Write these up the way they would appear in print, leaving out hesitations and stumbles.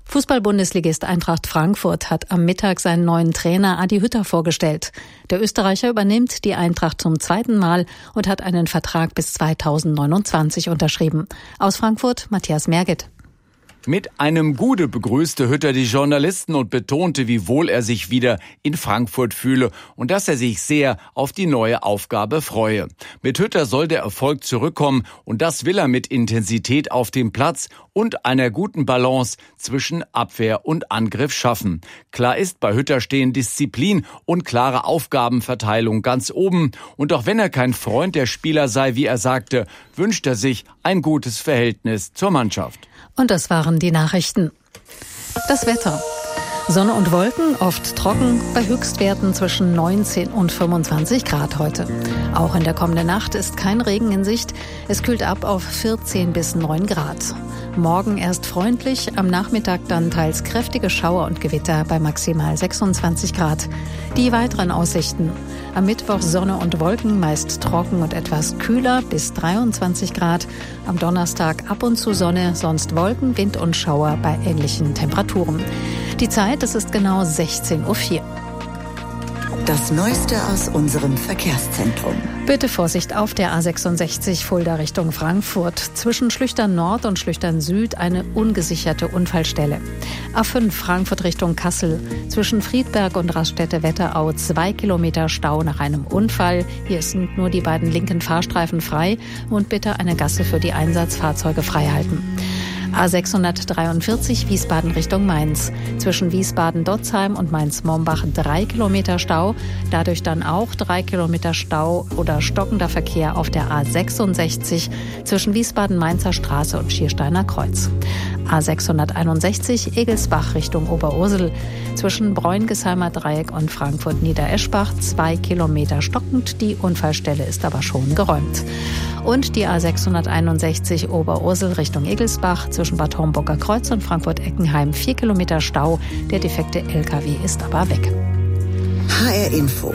Fußball-Bundesligist Eintracht Frankfurt hat am Mittag seinen neuen Trainer Adi Hütter vorgestellt. Der Österreicher übernimmt die Eintracht zum zweiten Mal und hat einen Vertrag bis 2029 unterschrieben. Aus Frankfurt Matthias Merget. Mit einem Gude begrüßte Hütter die Journalisten und betonte, wie wohl er sich wieder in Frankfurt fühle und dass er sich sehr auf die neue Aufgabe freue. Mit Hütter soll der Erfolg zurückkommen und das will er mit Intensität auf dem Platz und einer guten Balance zwischen Abwehr und Angriff schaffen. Klar ist, bei Hütter stehen Disziplin und klare Aufgabenverteilung ganz oben. Und auch wenn er kein Freund der Spieler sei, wie er sagte, wünscht er sich ein gutes Verhältnis zur Mannschaft. Und das waren die Nachrichten. Das Wetter. Sonne und Wolken, oft trocken, bei Höchstwerten zwischen 19 und 25 Grad heute. Auch in der kommenden Nacht ist kein Regen in Sicht. Es kühlt ab auf 14 bis 9 Grad. Morgen erst freundlich, am Nachmittag dann teils kräftige Schauer und Gewitter bei maximal 26 Grad. Die weiteren Aussichten. Am Mittwoch Sonne und Wolken, meist trocken und etwas kühler bis 23 Grad. Am Donnerstag ab und zu Sonne, sonst Wolken, Wind und Schauer bei ähnlichen Temperaturen. Die Zeit, es ist genau 16:04 Uhr. Das Neueste aus unserem Verkehrszentrum. Bitte Vorsicht auf der A66 Fulda Richtung Frankfurt. Zwischen Schlüchtern Nord und Schlüchtern Süd eine ungesicherte Unfallstelle. A5 Frankfurt Richtung Kassel. Zwischen Friedberg und Raststätte-Wetterau 2 Kilometer Stau nach einem Unfall. Hier sind nur die beiden linken Fahrstreifen frei und bitte eine Gasse für die Einsatzfahrzeuge freihalten. A643 Wiesbaden Richtung Mainz. Zwischen Wiesbaden-Dotzheim und Mainz-Mombach 3 Kilometer Stau. Dadurch dann auch 3 Kilometer Stau oder stockender Verkehr auf der A66 zwischen Wiesbaden-Mainzer Straße und Schiersteiner Kreuz. A661 Egelsbach Richtung Oberursel. Zwischen Bräungheimer Dreieck und Frankfurt-Niedereschbach 2 Kilometer stockend. Die Unfallstelle ist aber schon geräumt. Und die A661 Oberursel Richtung Egelsbach zwischen Bad Homburger Kreuz und Frankfurt-Eckenheim 4 Kilometer Stau. Der defekte LKW ist aber weg. HR Info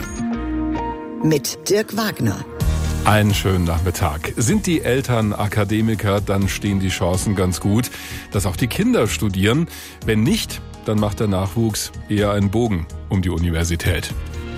mit Dirk Wagner. Einen schönen Nachmittag. Sind die Eltern Akademiker, dann stehen die Chancen ganz gut, dass auch die Kinder studieren. Wenn nicht, dann macht der Nachwuchs eher einen Bogen um die Universität.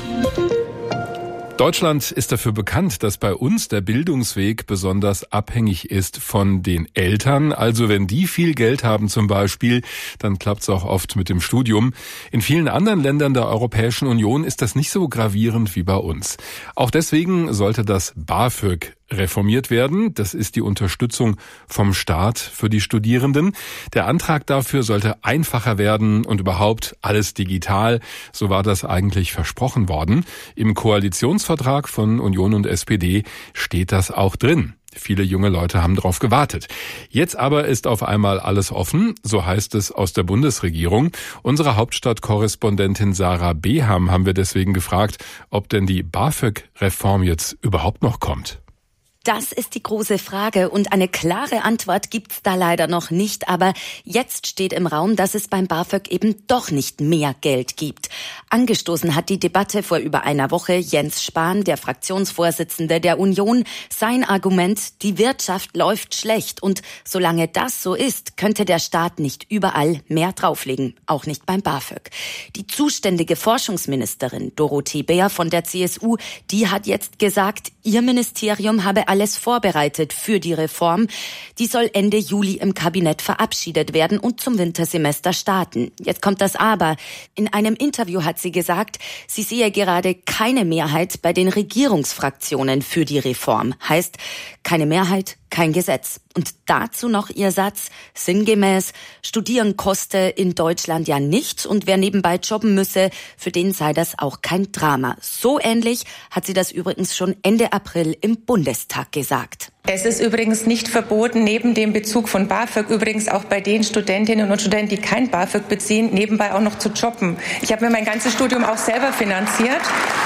Deutschland ist dafür bekannt, dass bei uns der Bildungsweg besonders abhängig ist von den Eltern. Also wenn die viel Geld haben zum Beispiel, dann klappt es auch oft mit dem Studium. In vielen anderen Ländern der Europäischen Union ist das nicht so gravierend wie bei uns. Auch deswegen sollte das BAföG reformiert werden. Das ist die Unterstützung vom Staat für die Studierenden. Der Antrag dafür sollte einfacher werden und überhaupt alles digital. So war das eigentlich versprochen worden. Im Koalitionsvertrag von Union und SPD steht das auch drin. Viele junge Leute haben darauf gewartet. Jetzt aber ist auf einmal alles offen, so heißt es aus der Bundesregierung. Unsere Hauptstadtkorrespondentin Sarah Beham haben wir deswegen gefragt, ob denn die BAföG-Reform jetzt überhaupt noch kommt. Das ist die große Frage und eine klare Antwort gibt's da leider noch nicht. Aber jetzt steht im Raum, dass es beim BAföG eben doch nicht mehr Geld gibt. Angestoßen hat die Debatte vor über einer Woche Jens Spahn, der Fraktionsvorsitzende der Union. Sein Argument, die Wirtschaft läuft schlecht und solange das so ist, könnte der Staat nicht überall mehr drauflegen, auch nicht beim BAföG. Die zuständige Forschungsministerin Dorothee Bär von der CSU, die hat jetzt gesagt, ihr Ministerium habe alles vorbereitet für die Reform. Die soll Ende Juli im Kabinett verabschiedet werden und zum Wintersemester starten. Jetzt kommt das Aber. In einem Interview hat sie gesagt, sie sehe gerade keine Mehrheit bei den Regierungsfraktionen für die Reform. Heißt, keine Mehrheit, kein Gesetz. Und dazu noch ihr Satz, sinngemäß, studieren koste in Deutschland ja nichts und wer nebenbei jobben müsse, für den sei das auch kein Drama. So ähnlich hat sie das übrigens schon Ende April im Bundestag gesagt. Es ist übrigens nicht verboten, neben dem Bezug von BAföG, übrigens auch bei den Studentinnen und Studenten, die kein BAföG beziehen, nebenbei auch noch zu jobben. Ich habe mir mein ganzes Studium auch selber finanziert.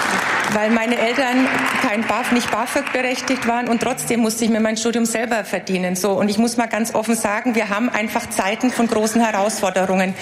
weil meine Eltern nicht BAföG berechtigt waren und trotzdem musste ich mir mein Studium selber verdienen. So, und ich muss mal ganz offen sagen, wir haben einfach Zeiten von großen Herausforderungen.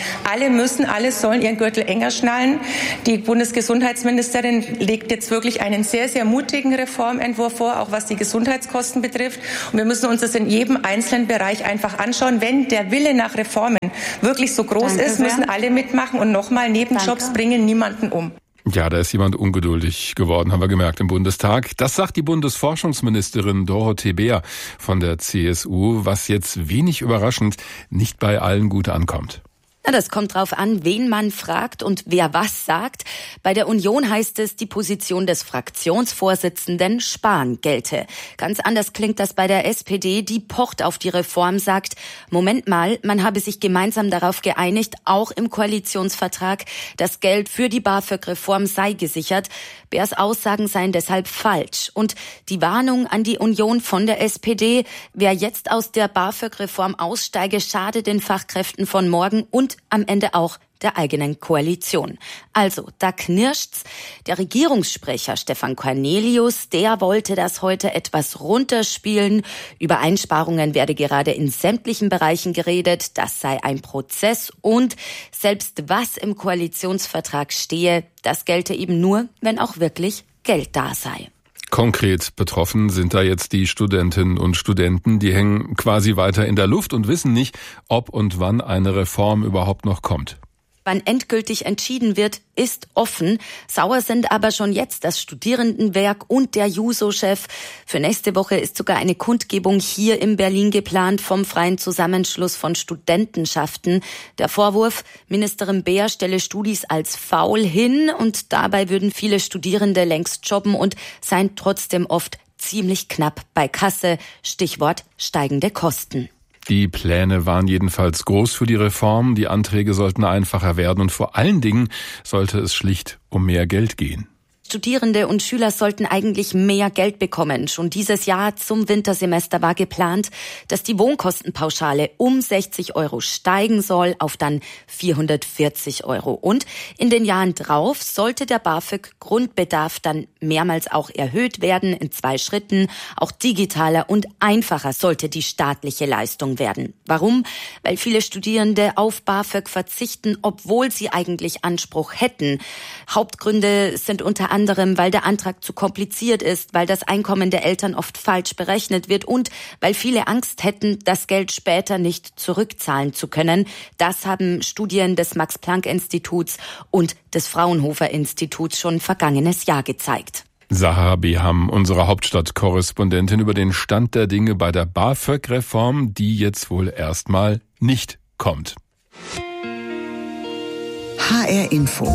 Alle sollen ihren Gürtel enger schnallen. Die Bundesgesundheitsministerin legt jetzt wirklich einen sehr, sehr mutigen Reformentwurf vor, auch was die Gesundheitskosten betrifft. Und wir müssen uns das in jedem einzelnen Bereich einfach anschauen. Wenn der Wille nach Reformen wirklich so groß ist, müssen alle mitmachen. Und nochmal, Nebenjobs bringen niemanden um. Ja, da ist jemand ungeduldig geworden, haben wir gemerkt im Bundestag. Das sagt die Bundesforschungsministerin Dorothee Bär von der CSU, was jetzt wenig überraschend nicht bei allen gut ankommt. Das kommt drauf an, wen man fragt und wer was sagt. Bei der Union heißt es, die Position des Fraktionsvorsitzenden Spahn gelte. Ganz anders klingt das bei der SPD, die pocht auf die Reform, sagt, Moment mal, man habe sich gemeinsam darauf geeinigt, auch im Koalitionsvertrag, das Geld für die BAföG-Reform sei gesichert. Bärs Aussagen seien deshalb falsch. Und die Warnung an die Union von der SPD, wer jetzt aus der BAföG-Reform aussteige, schade den Fachkräften von morgen und am Ende auch der eigenen Koalition. Also, da knirscht's. Der Regierungssprecher Stefan Cornelius, der wollte das heute etwas runterspielen. Über Einsparungen werde gerade in sämtlichen Bereichen geredet. Das sei ein Prozess und selbst was im Koalitionsvertrag stehe, das gelte eben nur, wenn auch wirklich Geld da sei. Konkret betroffen sind da jetzt die Studentinnen und Studenten, die hängen quasi weiter in der Luft und wissen nicht, ob und wann eine Reform überhaupt noch kommt. Wann endgültig entschieden wird, ist offen. Sauer sind aber schon jetzt das Studierendenwerk und der Juso-Chef. Für nächste Woche ist sogar eine Kundgebung hier in Berlin geplant vom Freien Zusammenschluss von Studentenschaften. Der Vorwurf, Ministerin Bär stelle Studis als faul hin und dabei würden viele Studierende längst jobben und seien trotzdem oft ziemlich knapp bei Kasse. Stichwort steigende Kosten. Die Pläne waren jedenfalls groß für die Reform. Die Anträge sollten einfacher werden und vor allen Dingen sollte es schlicht um mehr Geld gehen. Studierende und Schüler sollten eigentlich mehr Geld bekommen. Schon dieses Jahr zum Wintersemester war geplant, dass die Wohnkostenpauschale um 60 € steigen soll auf dann 440 €. Und in den Jahren drauf sollte der BAföG-Grundbedarf dann mehrmals auch erhöht werden, in 2 Schritten. Auch digitaler und einfacher sollte die staatliche Leistung werden. Warum? Weil viele Studierende auf BAföG verzichten, obwohl sie eigentlich Anspruch hätten. Hauptgründe sind unter anderem, weil der Antrag zu kompliziert ist, weil das Einkommen der Eltern oft falsch berechnet wird und weil viele Angst hätten, das Geld später nicht zurückzahlen zu können. Das haben Studien des Max-Planck-Instituts und des Fraunhofer-Instituts schon vergangenes Jahr gezeigt. Sahar Beham, unsere Hauptstadtkorrespondentin, über den Stand der Dinge bei der BAföG-Reform, die jetzt wohl erstmal nicht kommt. HR Info.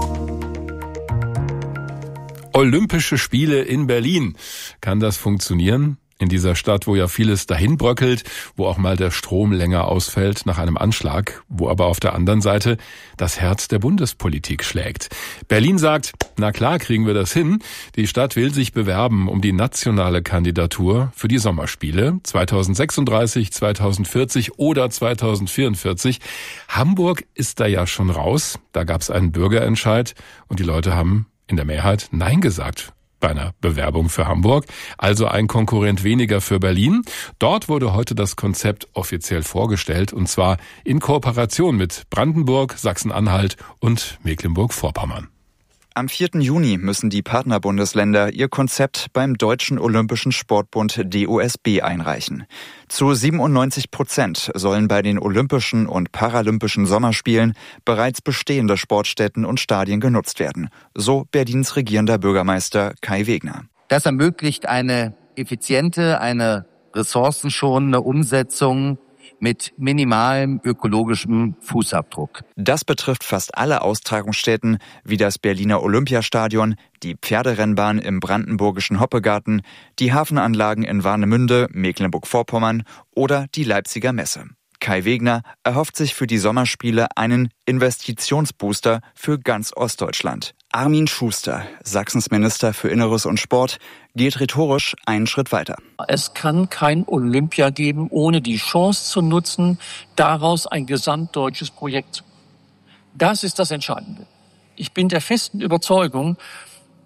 Olympische Spiele in Berlin. Kann das funktionieren? In dieser Stadt, wo ja vieles dahin bröckelt, wo auch mal der Strom länger ausfällt nach einem Anschlag, wo aber auf der anderen Seite das Herz der Bundespolitik schlägt. Berlin sagt, na klar kriegen wir das hin. Die Stadt will sich bewerben um die nationale Kandidatur für die Sommerspiele 2036, 2040 oder 2044. Hamburg ist da ja schon raus. Da gab es einen Bürgerentscheid und die Leute haben in der Mehrheit Nein gesagt bei einer Bewerbung für Hamburg, also ein Konkurrent weniger für Berlin. Dort wurde heute das Konzept offiziell vorgestellt und zwar in Kooperation mit Brandenburg, Sachsen-Anhalt und Mecklenburg-Vorpommern. Am 4. Juni müssen die Partnerbundesländer ihr Konzept beim Deutschen Olympischen Sportbund DOSB einreichen. Zu 97% sollen bei den Olympischen und Paralympischen Sommerspielen bereits bestehende Sportstätten und Stadien genutzt werden. So Berlins regierender Bürgermeister Kai Wegner. Das ermöglicht eine effiziente, eine ressourcenschonende Umsetzung mit minimalem ökologischem Fußabdruck. Das betrifft fast alle Austragungsstätten, wie das Berliner Olympiastadion, die Pferderennbahn im brandenburgischen Hoppegarten, die Hafenanlagen in Warnemünde, Mecklenburg-Vorpommern oder die Leipziger Messe. Kai Wegner erhofft sich für die Sommerspiele einen Investitionsbooster für ganz Ostdeutschland. Armin Schuster, Sachsens Minister für Inneres und Sport, geht rhetorisch einen Schritt weiter. Es kann kein Olympia geben, ohne die Chance zu nutzen, daraus ein gesamtdeutsches Projekt zu machen. Das ist das Entscheidende. Ich bin der festen Überzeugung,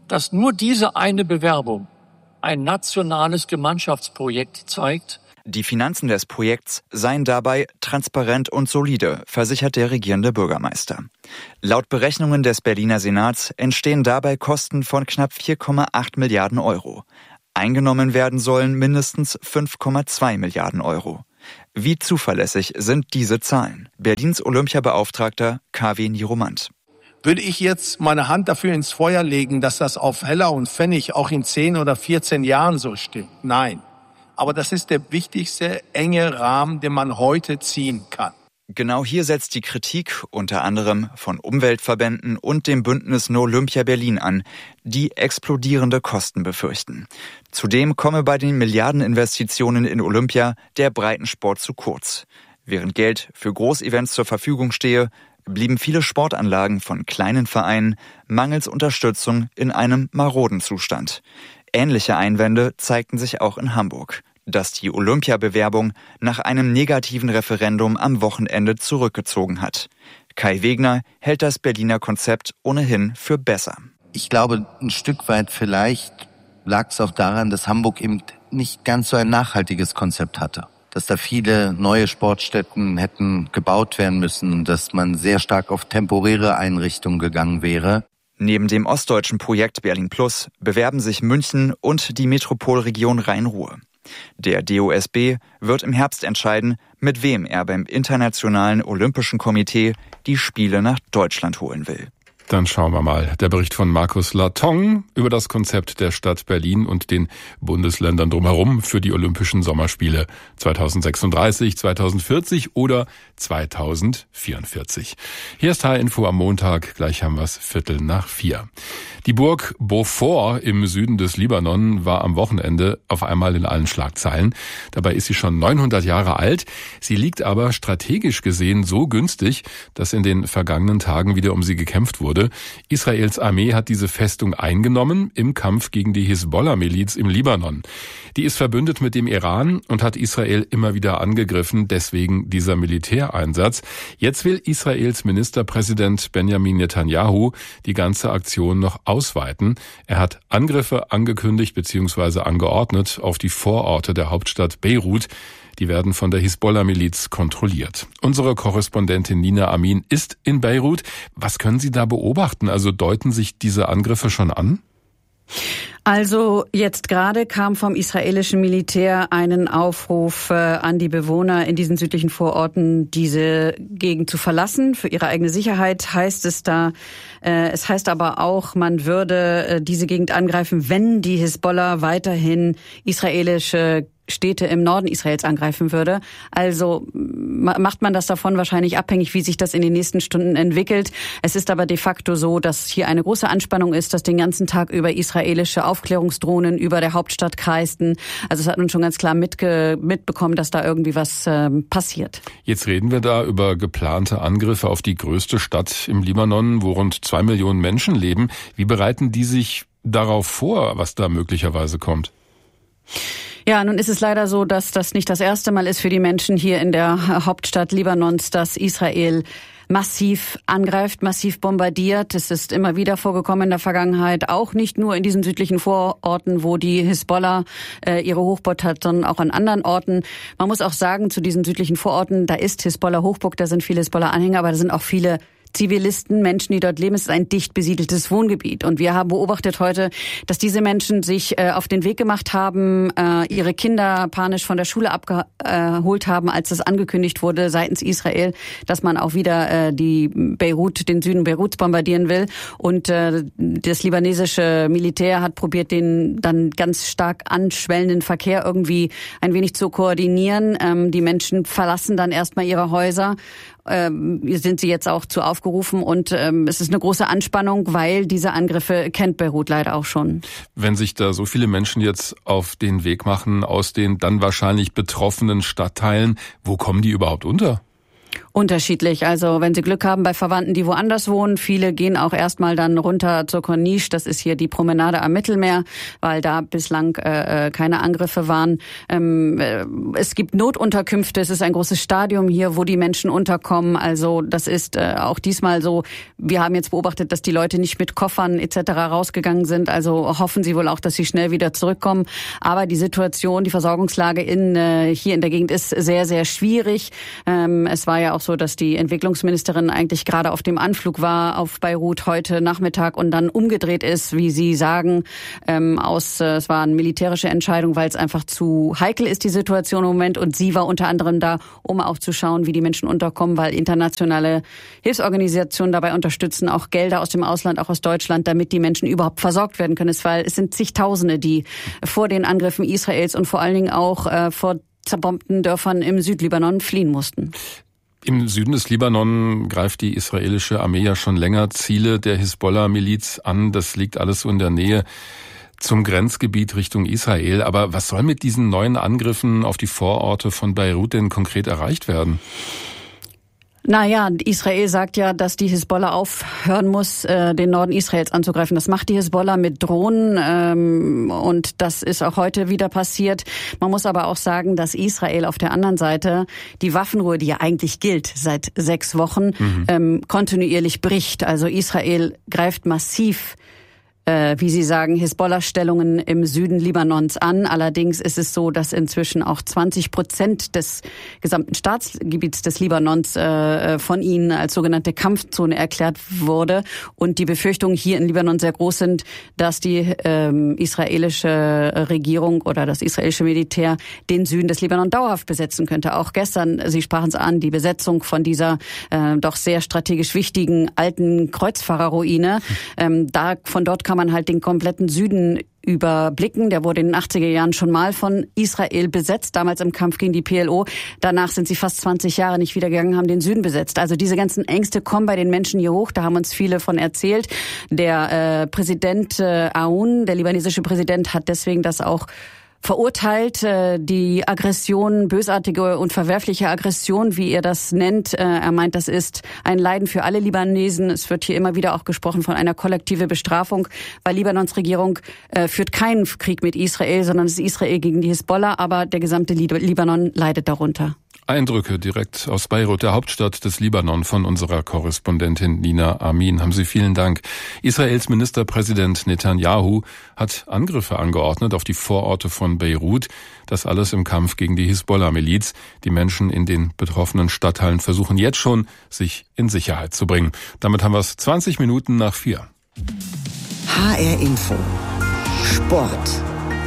dass nur diese eine Bewerbung ein nationales Gemeinschaftsprojekt zeigt. Die Finanzen des Projekts seien dabei transparent und solide, versichert der regierende Bürgermeister. Laut Berechnungen des Berliner Senats entstehen dabei Kosten von knapp 4,8 Milliarden Euro. Eingenommen werden sollen mindestens 5,2 Milliarden Euro. Wie zuverlässig sind diese Zahlen? Berlins Olympiabeauftragter KW Niromant. Würde ich jetzt meine Hand dafür ins Feuer legen, dass das auf Heller und Pfennig auch in 10 oder 14 Jahren so stimmt? Nein. Aber das ist der wichtigste enge Rahmen, den man heute ziehen kann. Genau hier setzt die Kritik unter anderem von Umweltverbänden und dem Bündnis No Olympia Berlin an, die explodierende Kosten befürchten. Zudem komme bei den Milliardeninvestitionen in Olympia der Breitensport zu kurz. Während Geld für Großevents zur Verfügung stehe, blieben viele Sportanlagen von kleinen Vereinen mangels Unterstützung in einem maroden Zustand. Ähnliche Einwände zeigten sich auch in Hamburg, das die Olympiabewerbung nach einem negativen Referendum am Wochenende zurückgezogen hat. Kai Wegner hält das Berliner Konzept ohnehin für besser. Ich glaube, ein Stück weit vielleicht lag es auch daran, dass Hamburg eben nicht ganz so ein nachhaltiges Konzept hatte. Dass da viele neue Sportstätten hätten gebaut werden müssen, dass man sehr stark auf temporäre Einrichtungen gegangen wäre. Neben dem ostdeutschen Projekt Berlin Plus bewerben sich München und die Metropolregion Rhein-Ruhr. Der DOSB wird im Herbst entscheiden, mit wem er beim Internationalen Olympischen Komitee die Spiele nach Deutschland holen will. Dann schauen wir mal. Der Bericht von Markus Latong über das Konzept der Stadt Berlin und den Bundesländern drumherum für die Olympischen Sommerspiele 2036, 2040 oder 2044. Hier ist H-Info am Montag. Gleich haben wir es 3:45. Die Burg Beaufort im Süden des Libanon war am Wochenende auf einmal in allen Schlagzeilen. Dabei ist sie schon 900 Jahre alt. Sie liegt aber strategisch gesehen so günstig, dass in den vergangenen Tagen wieder um sie gekämpft wurde. Israels Armee hat diese Festung eingenommen im Kampf gegen die Hisbollah-Miliz im Libanon. Die ist verbündet mit dem Iran und hat Israel immer wieder angegriffen, deswegen dieser Militäreinsatz. Jetzt will Israels Ministerpräsident Benjamin Netanyahu die ganze Aktion noch ausweiten. Er hat Angriffe angekündigt bzw. angeordnet auf die Vororte der Hauptstadt Beirut. Die werden von der Hisbollah-Miliz kontrolliert. Unsere Korrespondentin Nina Amin ist in Beirut. Was können Sie da beobachten? Also deuten sich diese Angriffe schon an? Also jetzt gerade kam vom israelischen Militär einen Aufruf an die Bewohner in diesen südlichen Vororten, diese Gegend zu verlassen. Für ihre eigene Sicherheit heißt es da. Es heißt aber auch, man würde diese Gegend angreifen, wenn die Hisbollah weiterhin israelische Städte im Norden Israels angreifen würde. Also macht man das davon wahrscheinlich abhängig, wie sich das in den nächsten Stunden entwickelt. Es ist aber de facto so, dass hier eine große Anspannung ist, dass den ganzen Tag über israelische Aufklärungsdrohnen über der Hauptstadt kreisten. Also es hat man schon ganz klar mitbekommen, dass da irgendwie was passiert. Jetzt reden wir da über geplante Angriffe auf die größte Stadt im Libanon, wo rund 2 Millionen Menschen leben. Wie bereiten die sich darauf vor, was da möglicherweise kommt? Ja, nun ist es leider so, dass das nicht das erste Mal ist für die Menschen hier in der Hauptstadt Libanons, dass Israel massiv angreift, massiv bombardiert. Es ist immer wieder vorgekommen in der Vergangenheit, auch nicht nur in diesen südlichen Vororten, wo die Hisbollah ihre Hochburg hat, sondern auch an anderen Orten. Man muss auch sagen, zu diesen südlichen Vororten, da ist Hisbollah Hochburg, da sind viele Hisbollah-Anhänger, aber da sind auch viele Zivilisten, Menschen, die dort leben. Es ist ein dicht besiedeltes Wohngebiet. Und wir haben beobachtet heute, dass diese Menschen sich auf den Weg gemacht haben, ihre Kinder panisch von der Schule abgeholt haben, als es angekündigt wurde seitens Israel, dass man auch wieder den Süden Beiruts bombardieren will. Und das libanesische Militär hat probiert, den dann ganz stark anschwellenden Verkehr irgendwie ein wenig zu koordinieren. Die Menschen verlassen dann erstmal ihre Häuser. Sind sie jetzt auch zu aufgerufen und es ist eine große Anspannung, weil diese Angriffe kennt Beirut leider auch schon. Wenn sich da so viele Menschen jetzt auf den Weg machen aus den dann wahrscheinlich betroffenen Stadtteilen, wo kommen die überhaupt unter? Unterschiedlich. Also wenn Sie Glück haben bei Verwandten, die woanders wohnen, viele gehen auch erstmal dann runter zur Corniche. Das ist hier die Promenade am Mittelmeer, weil da bislang keine Angriffe waren. Es gibt Notunterkünfte. Es ist ein großes Stadion hier, wo die Menschen unterkommen. Also das ist auch diesmal so. Wir haben jetzt beobachtet, dass die Leute nicht mit Koffern etc. rausgegangen sind. Also hoffen sie wohl auch, dass sie schnell wieder zurückkommen. Aber die Situation, die Versorgungslage hier in der Gegend ist sehr, sehr schwierig. Es war ja auch so, dass die Entwicklungsministerin eigentlich gerade auf dem Anflug war auf Beirut heute Nachmittag und dann umgedreht ist, wie Sie sagen, es war eine militärische Entscheidung, weil es einfach zu heikel ist, die Situation im Moment. Und sie war unter anderem da, um auch zu schauen, wie die Menschen unterkommen, weil internationale Hilfsorganisationen dabei unterstützen, auch Gelder aus dem Ausland, auch aus Deutschland, damit die Menschen überhaupt versorgt werden können. Weil es sind zigtausende, die vor den Angriffen Israels und vor allen Dingen auch vor zerbombten Dörfern im Südlibanon fliehen mussten. Im Süden des Libanon greift die israelische Armee ja schon länger Ziele der Hisbollah-Miliz an. Das liegt alles so in der Nähe zum Grenzgebiet Richtung Israel. Aber was soll mit diesen neuen Angriffen auf die Vororte von Beirut denn konkret erreicht werden? Naja, Israel sagt ja, dass die Hisbollah aufhören muss, den Norden Israels anzugreifen. Das macht die Hisbollah mit Drohnen und das ist auch heute wieder passiert. Man muss aber auch sagen, dass Israel auf der anderen Seite die Waffenruhe, die ja eigentlich gilt seit 6 Wochen, kontinuierlich bricht. Also Israel greift massiv, wie Sie sagen, Hisbollah-Stellungen im Süden Libanons an. Allerdings ist es so, dass inzwischen auch 20% des gesamten Staatsgebiets des Libanons von ihnen als sogenannte Kampfzone erklärt wurde. Und die Befürchtungen hier in Libanon sehr groß sind, dass die israelische Regierung oder das israelische Militär den Süden des Libanon dauerhaft besetzen könnte. Auch gestern, Sie sprachen es an, die Besetzung von dieser doch sehr strategisch wichtigen alten Kreuzfahrerruine. Von dort kann man halt den kompletten Süden überblicken. Der wurde in den 80er Jahren schon mal von Israel besetzt, damals im Kampf gegen die PLO. Danach sind sie fast 20 Jahre nicht wiedergegangen, haben den Süden besetzt. Also diese ganzen Ängste kommen bei den Menschen hier hoch. Da haben uns viele von erzählt. Der Präsident Aoun, der libanesische Präsident, hat deswegen das auch verurteilt, die Aggression, bösartige und verwerfliche Aggression, wie er das nennt. Er meint, das ist ein Leiden für alle Libanesen. Es wird hier immer wieder auch gesprochen von einer kollektiven Bestrafung, weil Libanons Regierung führt keinen Krieg mit Israel, sondern es ist Israel gegen die Hisbollah, aber der gesamte Libanon leidet darunter. Eindrücke direkt aus Beirut, der Hauptstadt des Libanon, von unserer Korrespondentin Nina Amin. Haben Sie vielen Dank. Israels Ministerpräsident Netanyahu hat Angriffe angeordnet auf die Vororte von Beirut. Das alles im Kampf gegen die Hisbollah-Miliz. Die Menschen in den betroffenen Stadtteilen versuchen jetzt schon, sich in Sicherheit zu bringen. Damit haben wir es 20 Minuten nach 4. HR Info. Sport.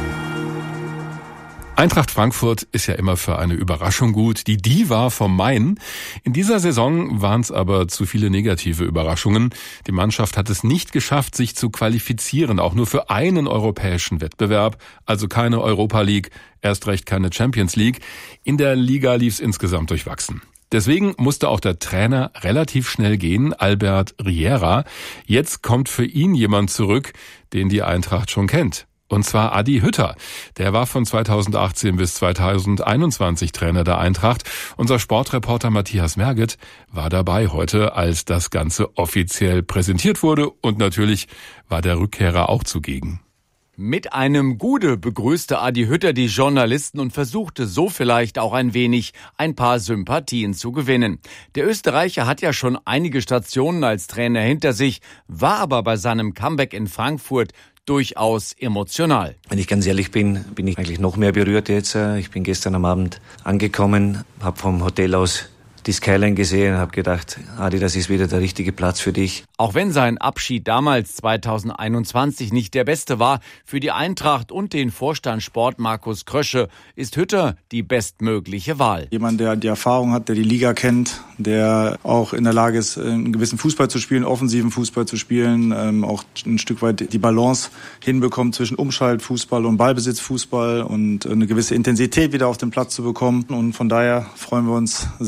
Eintracht Frankfurt ist ja immer für eine Überraschung gut. Die Diva vom Main. In dieser Saison waren es aber zu viele negative Überraschungen. Die Mannschaft hat es nicht geschafft, sich zu qualifizieren, auch nur für einen europäischen Wettbewerb. Also keine Europa League, erst recht keine Champions League. In der Liga lief es insgesamt durchwachsen. Deswegen musste auch der Trainer relativ schnell gehen, Albert Riera. Jetzt kommt für ihn jemand zurück, den die Eintracht schon kennt. Und zwar Adi Hütter. Der war von 2018 bis 2021 Trainer der Eintracht. Unser Sportreporter Matthias Merget war dabei heute, als das Ganze offiziell präsentiert wurde. Und natürlich war der Rückkehrer auch zugegen. Mit einem Gude begrüßte Adi Hütter die Journalisten und versuchte so vielleicht auch ein paar Sympathien zu gewinnen. Der Österreicher hat ja schon einige Stationen als Trainer hinter sich, war aber bei seinem Comeback in Frankfurt durchaus emotional. Wenn ich ganz ehrlich bin, bin ich eigentlich noch mehr berührt jetzt. Ich bin gestern am Abend angekommen, habe vom Hotel aus die Skyline gesehen und habe gedacht, Adi, das ist wieder der richtige Platz für dich. Auch wenn sein Abschied damals 2021 nicht der beste war, für die Eintracht und den Vorstand Sport Markus Krösche ist Hütter die bestmögliche Wahl. Jemand, der die Erfahrung hat, der die Liga kennt, der auch in der Lage ist, einen gewissen Fußball zu spielen, offensiven Fußball zu spielen, auch ein Stück weit die Balance hinbekommt zwischen Umschaltfußball und Ballbesitzfußball und eine gewisse Intensität wieder auf den Platz zu bekommen. Und von daher freuen wir uns sehr, dass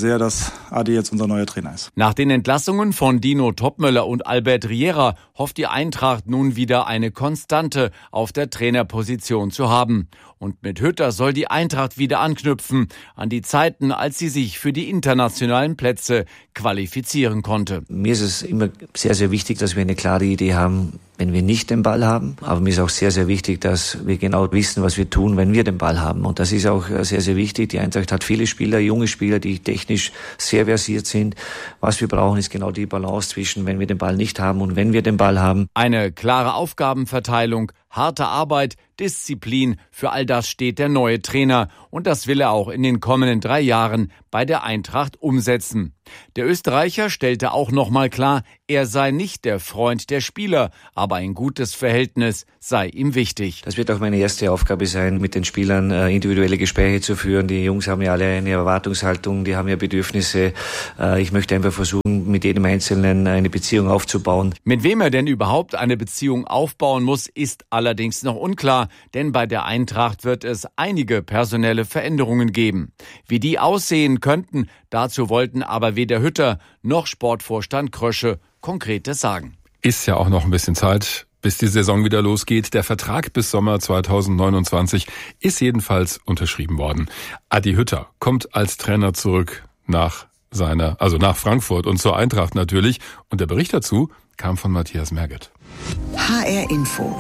dass Adi jetzt unser neuer Trainer ist. Nach den Entlassungen von Dino Topmöller und Albert Riera hofft die Eintracht nun wieder eine Konstante auf der Trainerposition zu haben. Und mit Hütter soll die Eintracht wieder anknüpfen an die Zeiten, als sie sich für die internationalen Plätze qualifizieren konnte. Mir ist es immer sehr, sehr wichtig, dass wir eine klare Idee haben, wenn wir nicht den Ball haben. Aber mir ist auch sehr, sehr wichtig, dass wir genau wissen, was wir tun, wenn wir den Ball haben. Und das ist auch sehr, sehr wichtig. Die Eintracht hat viele Spieler, junge Spieler, die technisch sehr versiert sind. Was wir brauchen, ist genau die Balance zwischen, wenn wir den Ball nicht haben und wenn wir den Ball haben. Eine klare Aufgabenverteilung, harte Arbeit, Disziplin, für all das steht der neue Trainer. Und das will er auch in den kommenden 3 Jahren bei der Eintracht umsetzen. Der Österreicher stellte auch nochmal klar, er sei nicht der Freund der Spieler, aber ein gutes Verhältnis sei ihm wichtig. Das wird auch meine erste Aufgabe sein, mit den Spielern individuelle Gespräche zu führen. Die Jungs haben ja alle eine Erwartungshaltung, die haben ja Bedürfnisse. Ich möchte einfach versuchen, mit jedem Einzelnen eine Beziehung aufzubauen. Mit wem er denn überhaupt eine Beziehung aufbauen muss, ist allerdings noch unklar, denn bei der Eintracht wird es einige personelle Veränderungen geben. Wie die aussehen könnten, dazu wollten aber weder Hütter noch Sportvorstand Krösche Konkretes sagen. Ist ja auch noch ein bisschen Zeit, bis die Saison wieder losgeht. Der Vertrag bis Sommer 2029 ist jedenfalls unterschrieben worden. Adi Hütter kommt als Trainer zurück nach Frankfurt und zur Eintracht natürlich. Und der Bericht dazu kam von Matthias Merget. HR Info.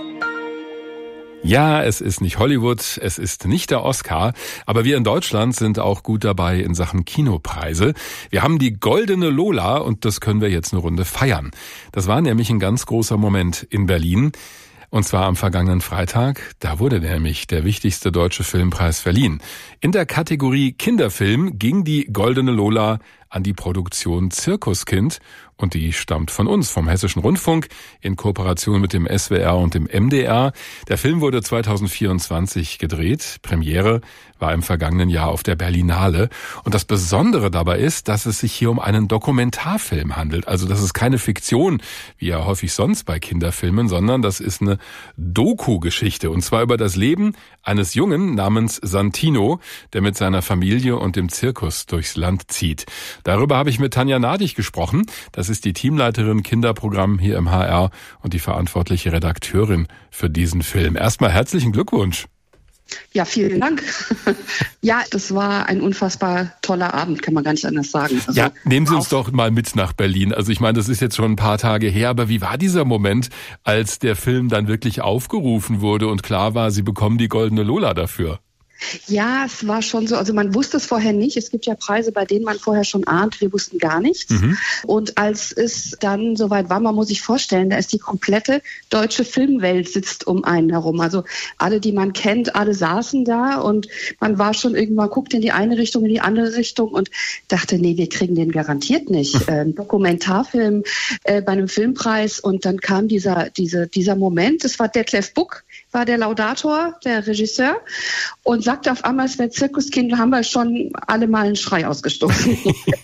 Ja, es ist nicht Hollywood, es ist nicht der Oscar, aber wir in Deutschland sind auch gut dabei in Sachen Kinopreise. Wir haben die Goldene Lola und das können wir jetzt eine Runde feiern. Das war nämlich ein ganz großer Moment in Berlin. Und zwar am vergangenen Freitag, da wurde nämlich der wichtigste deutsche Filmpreis verliehen. In der Kategorie Kinderfilm ging die Goldene Lola an die Produktion Zirkuskind und die stammt von uns, vom Hessischen Rundfunk, in Kooperation mit dem SWR und dem MDR. Der Film wurde 2024 gedreht. Premiere war im vergangenen Jahr auf der Berlinale. Und das Besondere dabei ist, dass es sich hier um einen Dokumentarfilm handelt. Also das ist keine Fiktion, wie ja häufig sonst bei Kinderfilmen, sondern das ist eine Doku-Geschichte. Und zwar über das Leben eines Jungen namens Santino, der mit seiner Familie und dem Zirkus durchs Land zieht. Darüber habe ich mit Tanja Nadig gesprochen. Das ist die Teamleiterin Kinderprogramm hier im HR und die verantwortliche Redakteurin für diesen Film. Erstmal herzlichen Glückwunsch. Ja, vielen Dank. Ja, das war ein unfassbar toller Abend, kann man gar nicht anders sagen. Also, ja, nehmen Sie uns doch mal mit nach Berlin. Also ich meine, das ist jetzt schon ein paar Tage her, aber wie war dieser Moment, als der Film dann wirklich aufgerufen wurde und klar war, Sie bekommen die Goldene Lola dafür? Ja, es war schon so, also man wusste es vorher nicht. Es gibt ja Preise, bei denen man vorher schon ahnt, wir wussten gar nichts. Und als es dann soweit war, man muss sich vorstellen, da ist die komplette deutsche Filmwelt sitzt um einen herum. Also alle, die man kennt, alle saßen da und man war schon irgendwann, guckt in die eine Richtung, in die andere Richtung und dachte, nee, wir kriegen den garantiert nicht. Dokumentarfilm bei einem Filmpreis und dann kam dieser Moment, es war Detlef Buck, war der Laudator, der Regisseur, und sagte auf einmal, es wäre Zirkuskind, da haben wir schon alle mal einen Schrei ausgestoßen.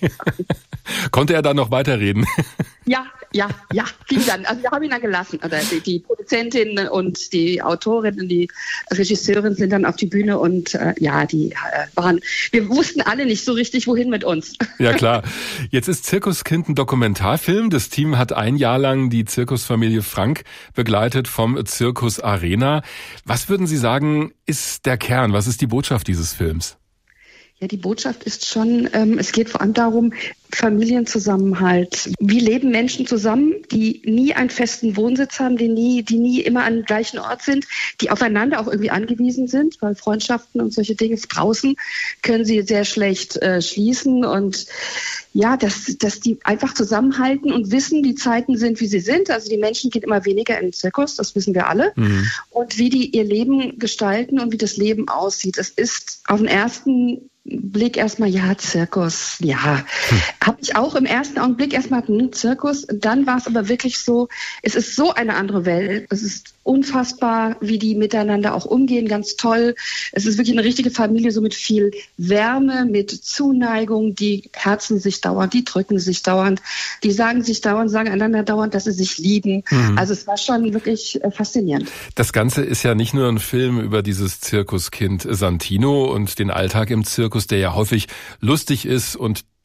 Konnte er dann noch weiterreden? Ja, ging dann. Also wir haben ihn dann gelassen. Also die Produzentin und die Autorin und die Regisseurin sind dann auf die Bühne und wir wussten alle nicht so richtig, wohin mit uns. Ja klar. Jetzt ist Zirkuskind ein Dokumentarfilm. Das Team hat 1 Jahr lang die Zirkusfamilie Frank begleitet vom Zirkus Arena. Was würden Sie sagen, ist der Kern? Was ist die Botschaft dieses Films? Ja, die Botschaft ist schon, es geht vor allem darum, Familienzusammenhalt. Wie leben Menschen zusammen, die nie einen festen Wohnsitz haben, die nie immer an dem gleichen Ort sind, die aufeinander auch irgendwie angewiesen sind, weil Freundschaften und solche Dinge draußen können sie sehr schlecht schließen und ja, dass die einfach zusammenhalten und wissen, die Zeiten sind, wie sie sind. Also die Menschen gehen immer weniger in den Zirkus, das wissen wir alle. Und wie die ihr Leben gestalten und wie das Leben aussieht. Es ist auf den ersten Blick erstmal, ja, Zirkus, ja. Habe ich auch im ersten Augenblick erstmal Zirkus. Dann war es aber wirklich so, es ist so eine andere Welt. Es ist unfassbar, wie die miteinander auch umgehen, ganz toll. Es ist wirklich eine richtige Familie, so mit viel Wärme, mit Zuneigung. Die herzen sich dauernd, die drücken sich dauernd, die sagen einander dauernd, dass sie sich lieben. Also es war schon wirklich faszinierend. Das Ganze ist ja nicht nur ein Film über dieses Zirkuskind Santino und den Alltag im Zirkus, der ja häufig lustig ist und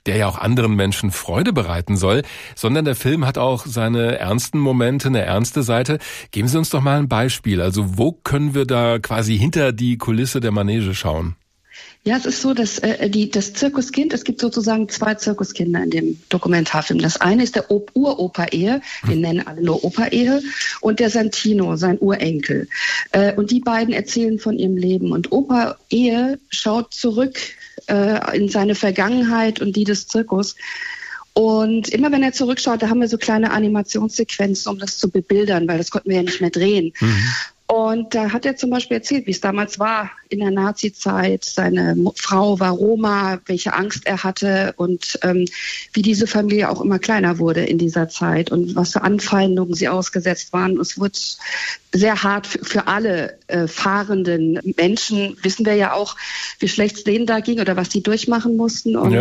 der ja auch anderen Menschen Freude bereiten soll, sondern der Film hat auch seine ernsten Momente, eine ernste Seite. Geben Sie uns doch mal ein Beispiel. Also wo können wir da quasi hinter die Kulisse der Manege schauen? Ja, es ist so, dass das Zirkuskind, es gibt sozusagen 2 Zirkuskinder in dem Dokumentarfilm. Das eine ist der Uropa-Ehe, wir nennen alle nur Opa-Ehe, und der Santino, sein Urenkel. Und die beiden erzählen von ihrem Leben. Und Opa-Ehe schaut zurück in seine Vergangenheit und die des Zirkus. Und immer wenn er zurückschaut, da haben wir so kleine Animationssequenzen, um das zu bebildern, weil das konnten wir ja nicht mehr drehen. Und da hat er zum Beispiel erzählt, wie es damals war in der Nazi-Zeit. Seine Frau war Roma, welche Angst er hatte und wie diese Familie auch immer kleiner wurde in dieser Zeit und was für Anfeindungen sie ausgesetzt waren. Es wurde sehr hart für alle fahrenden Menschen. Wissen wir ja auch, wie schlecht es denen da ging oder was die durchmachen mussten. Und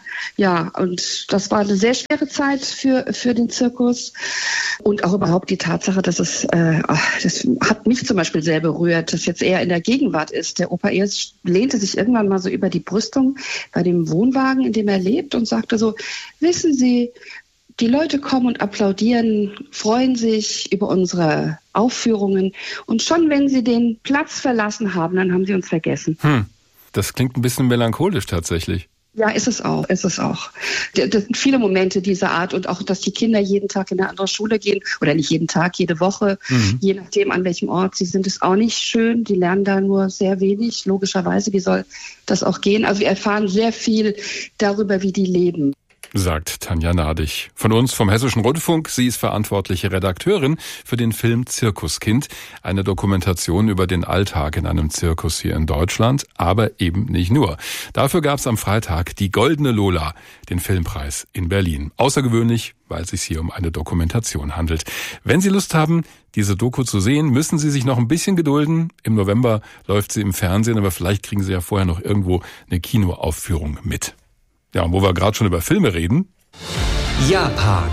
und das war eine sehr schwere Zeit für den Zirkus. Und auch überhaupt die Tatsache, dass das hat mich zum Beispiel sehr berührt, dass jetzt eher in der Gegenwart ist. Der Opa Ehes lehnte sich irgendwann mal so über die Brüstung bei dem Wohnwagen, in dem er lebt, und sagte so: Wissen Sie, die Leute kommen und applaudieren, freuen sich über unsere Aufführungen. Und schon wenn sie den Platz verlassen haben, dann haben sie uns vergessen. Das klingt ein bisschen melancholisch tatsächlich. Ja, ist es auch. Das sind viele Momente dieser Art, und auch, dass die Kinder jeden Tag in eine andere Schule gehen, oder nicht jeden Tag, jede Woche, je nachdem, an welchem Ort sie sind, ist auch nicht schön. Die lernen da nur sehr wenig, logischerweise. Wie soll das auch gehen? Also wir erfahren sehr viel darüber, wie die leben. Sagt Tanja Nadig. Von uns vom Hessischen Rundfunk. Sie ist verantwortliche Redakteurin für den Film Zirkuskind. Eine Dokumentation über den Alltag in einem Zirkus hier in Deutschland, aber eben nicht nur. Dafür gab es am Freitag die Goldene Lola, den Filmpreis in Berlin. Außergewöhnlich, weil es sich hier um eine Dokumentation handelt. Wenn Sie Lust haben, diese Doku zu sehen, müssen Sie sich noch ein bisschen gedulden. Im November läuft sie im Fernsehen, aber vielleicht kriegen Sie ja vorher noch irgendwo eine Kinoaufführung mit. Ja, und wo wir gerade schon über Filme reden. Japan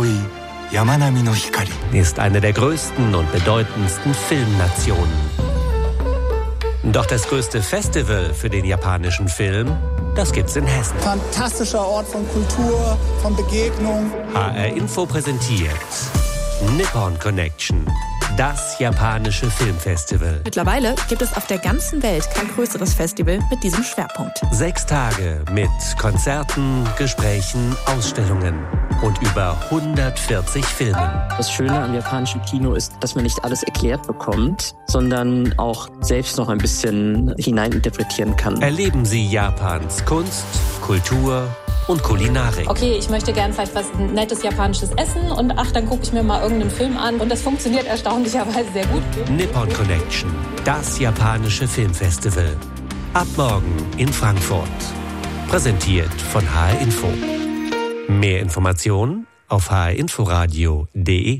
ist eine der größten und bedeutendsten Filmnationen. Doch das größte Festival für den japanischen Film, das gibt's in Hessen. Fantastischer Ort von Kultur, von Begegnung. HR Info präsentiert Nippon Connection, das japanische Filmfestival. Mittlerweile gibt es auf der ganzen Welt kein größeres Festival mit diesem Schwerpunkt. 6 Tage mit Konzerten, Gesprächen, Ausstellungen und über 140 Filmen. Das Schöne am japanischen Kino ist, dass man nicht alles erklärt bekommt, sondern auch selbst noch ein bisschen hineininterpretieren kann. Erleben Sie Japans Kunst, Kultur und Kulinarik. Okay, ich möchte gern vielleicht was nettes japanisches essen und dann gucke ich mir mal irgendeinen Film an und das funktioniert erstaunlicherweise sehr gut. Nippon Connection, das japanische Filmfestival. Ab morgen in Frankfurt. Präsentiert von HR Info. Mehr Informationen auf hrinforadio.de.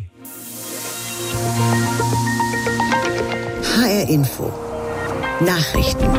HR Info. Nachrichten.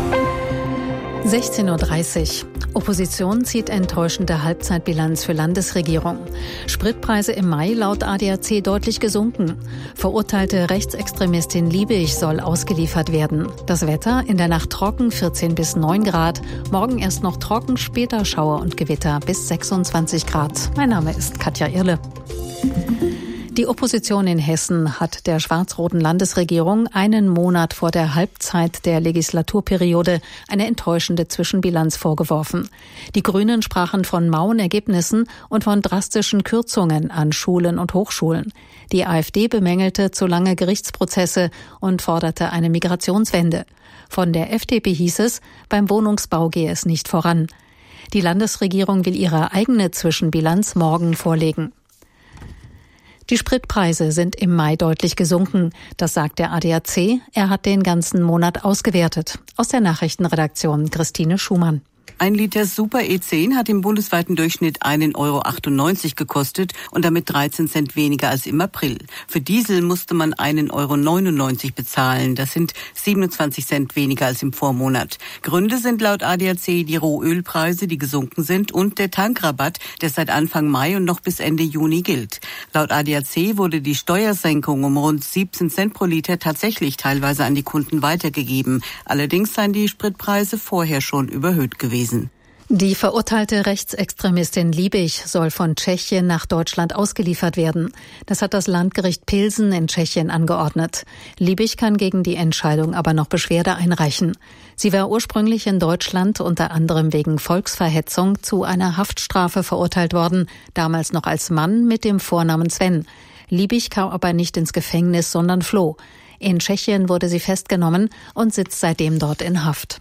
16:30 Uhr. Opposition zieht enttäuschende Halbzeitbilanz für Landesregierung. Spritpreise im Mai laut ADAC deutlich gesunken. Verurteilte Rechtsextremistin Liebig soll ausgeliefert werden. Das Wetter in der Nacht trocken, 14 bis 9 Grad. Morgen erst noch trocken, später Schauer und Gewitter bis 26 Grad. Mein Name ist Katja Irle. Die Opposition in Hessen hat der schwarz-roten Landesregierung einen Monat vor der Halbzeit der Legislaturperiode eine enttäuschende Zwischenbilanz vorgeworfen. Die Grünen sprachen von mauen Ergebnissen und von drastischen Kürzungen an Schulen und Hochschulen. Die AfD bemängelte zu lange Gerichtsprozesse und forderte eine Migrationswende. Von der FDP hieß es, beim Wohnungsbau gehe es nicht voran. Die Landesregierung will ihre eigene Zwischenbilanz morgen vorlegen. Die Spritpreise sind im Mai deutlich gesunken. Das sagt der ADAC. Er hat den ganzen Monat ausgewertet. Aus der Nachrichtenredaktion Christine Schumann. Ein Liter Super E10 hat im bundesweiten Durchschnitt 1,98 € gekostet und damit 13 Cent weniger als im April. Für Diesel musste man 1,99 € bezahlen. Das sind 27 Cent weniger als im Vormonat. Gründe sind laut ADAC die Rohölpreise, die gesunken sind, und der Tankrabatt, der seit Anfang Mai und noch bis Ende Juni gilt. Laut ADAC wurde die Steuersenkung um rund 17 Cent pro Liter tatsächlich teilweise an die Kunden weitergegeben. Allerdings seien die Spritpreise vorher schon überhöht gewesen. Die verurteilte Rechtsextremistin Liebig soll von Tschechien nach Deutschland ausgeliefert werden. Das hat das Landgericht Pilsen in Tschechien angeordnet. Liebig kann gegen die Entscheidung aber noch Beschwerde einreichen. Sie war ursprünglich in Deutschland unter anderem wegen Volksverhetzung zu einer Haftstrafe verurteilt worden, damals noch als Mann mit dem Vornamen Sven. Liebig kam aber nicht ins Gefängnis, sondern floh. In Tschechien wurde sie festgenommen und sitzt seitdem dort in Haft.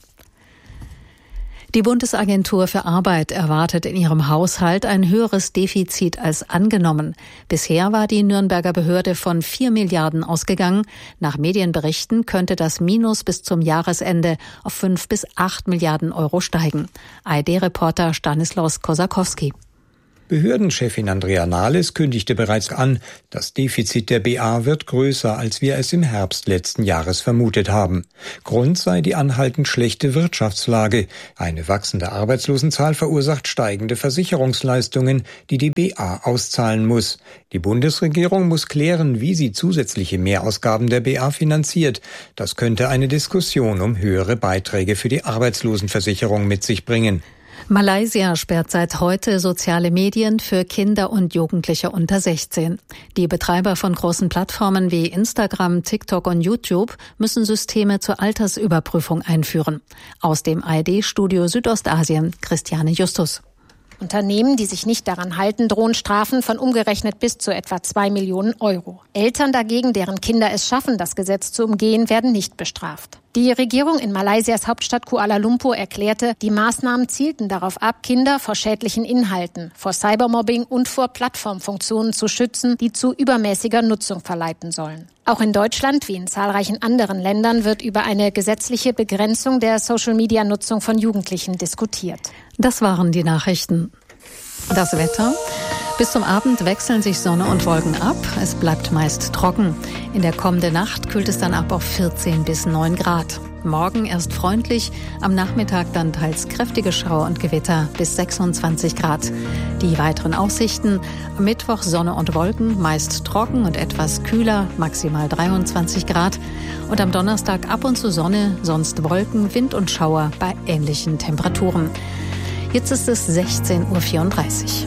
Die Bundesagentur für Arbeit erwartet in ihrem Haushalt ein höheres Defizit als angenommen. Bisher war die Nürnberger Behörde von 4 Milliarden ausgegangen. Nach Medienberichten könnte das Minus bis zum Jahresende auf 5 bis 8 Milliarden Euro steigen. ARD-Reporter Stanislaus Kosakowski. Behördenchefin Andrea Nahles kündigte bereits an, das Defizit der BA wird größer, als wir es im Herbst letzten Jahres vermutet haben. Grund sei die anhaltend schlechte Wirtschaftslage. Eine wachsende Arbeitslosenzahl verursacht steigende Versicherungsleistungen, die die BA auszahlen muss. Die Bundesregierung muss klären, wie sie zusätzliche Mehrausgaben der BA finanziert. Das könnte eine Diskussion um höhere Beiträge für die Arbeitslosenversicherung mit sich bringen. Malaysia sperrt seit heute soziale Medien für Kinder und Jugendliche unter 16. Die Betreiber von großen Plattformen wie Instagram, TikTok und YouTube müssen Systeme zur Altersüberprüfung einführen. Aus dem ARD-Studio Südostasien, Christiane Justus. Unternehmen, die sich nicht daran halten, drohen Strafen von umgerechnet bis zu etwa 2 Millionen Euro. Eltern dagegen, deren Kinder es schaffen, das Gesetz zu umgehen, werden nicht bestraft. Die Regierung in Malaysias Hauptstadt Kuala Lumpur erklärte, die Maßnahmen zielten darauf ab, Kinder vor schädlichen Inhalten, vor Cybermobbing und vor Plattformfunktionen zu schützen, die zu übermäßiger Nutzung verleiten sollen. Auch in Deutschland, wie in zahlreichen anderen Ländern, wird über eine gesetzliche Begrenzung der Social-Media-Nutzung von Jugendlichen diskutiert. Das waren die Nachrichten. Das Wetter. Bis zum Abend wechseln sich Sonne und Wolken ab. Es bleibt meist trocken. In der kommenden Nacht kühlt es dann ab auf 14 bis 9 Grad. Morgen erst freundlich, am Nachmittag dann teils kräftige Schauer und Gewitter bis 26 Grad. Die weiteren Aussichten: am Mittwoch Sonne und Wolken, meist trocken und etwas kühler, maximal 23 Grad. Und am Donnerstag ab und zu Sonne, sonst Wolken, Wind und Schauer bei ähnlichen Temperaturen. Jetzt ist es 16:34 Uhr.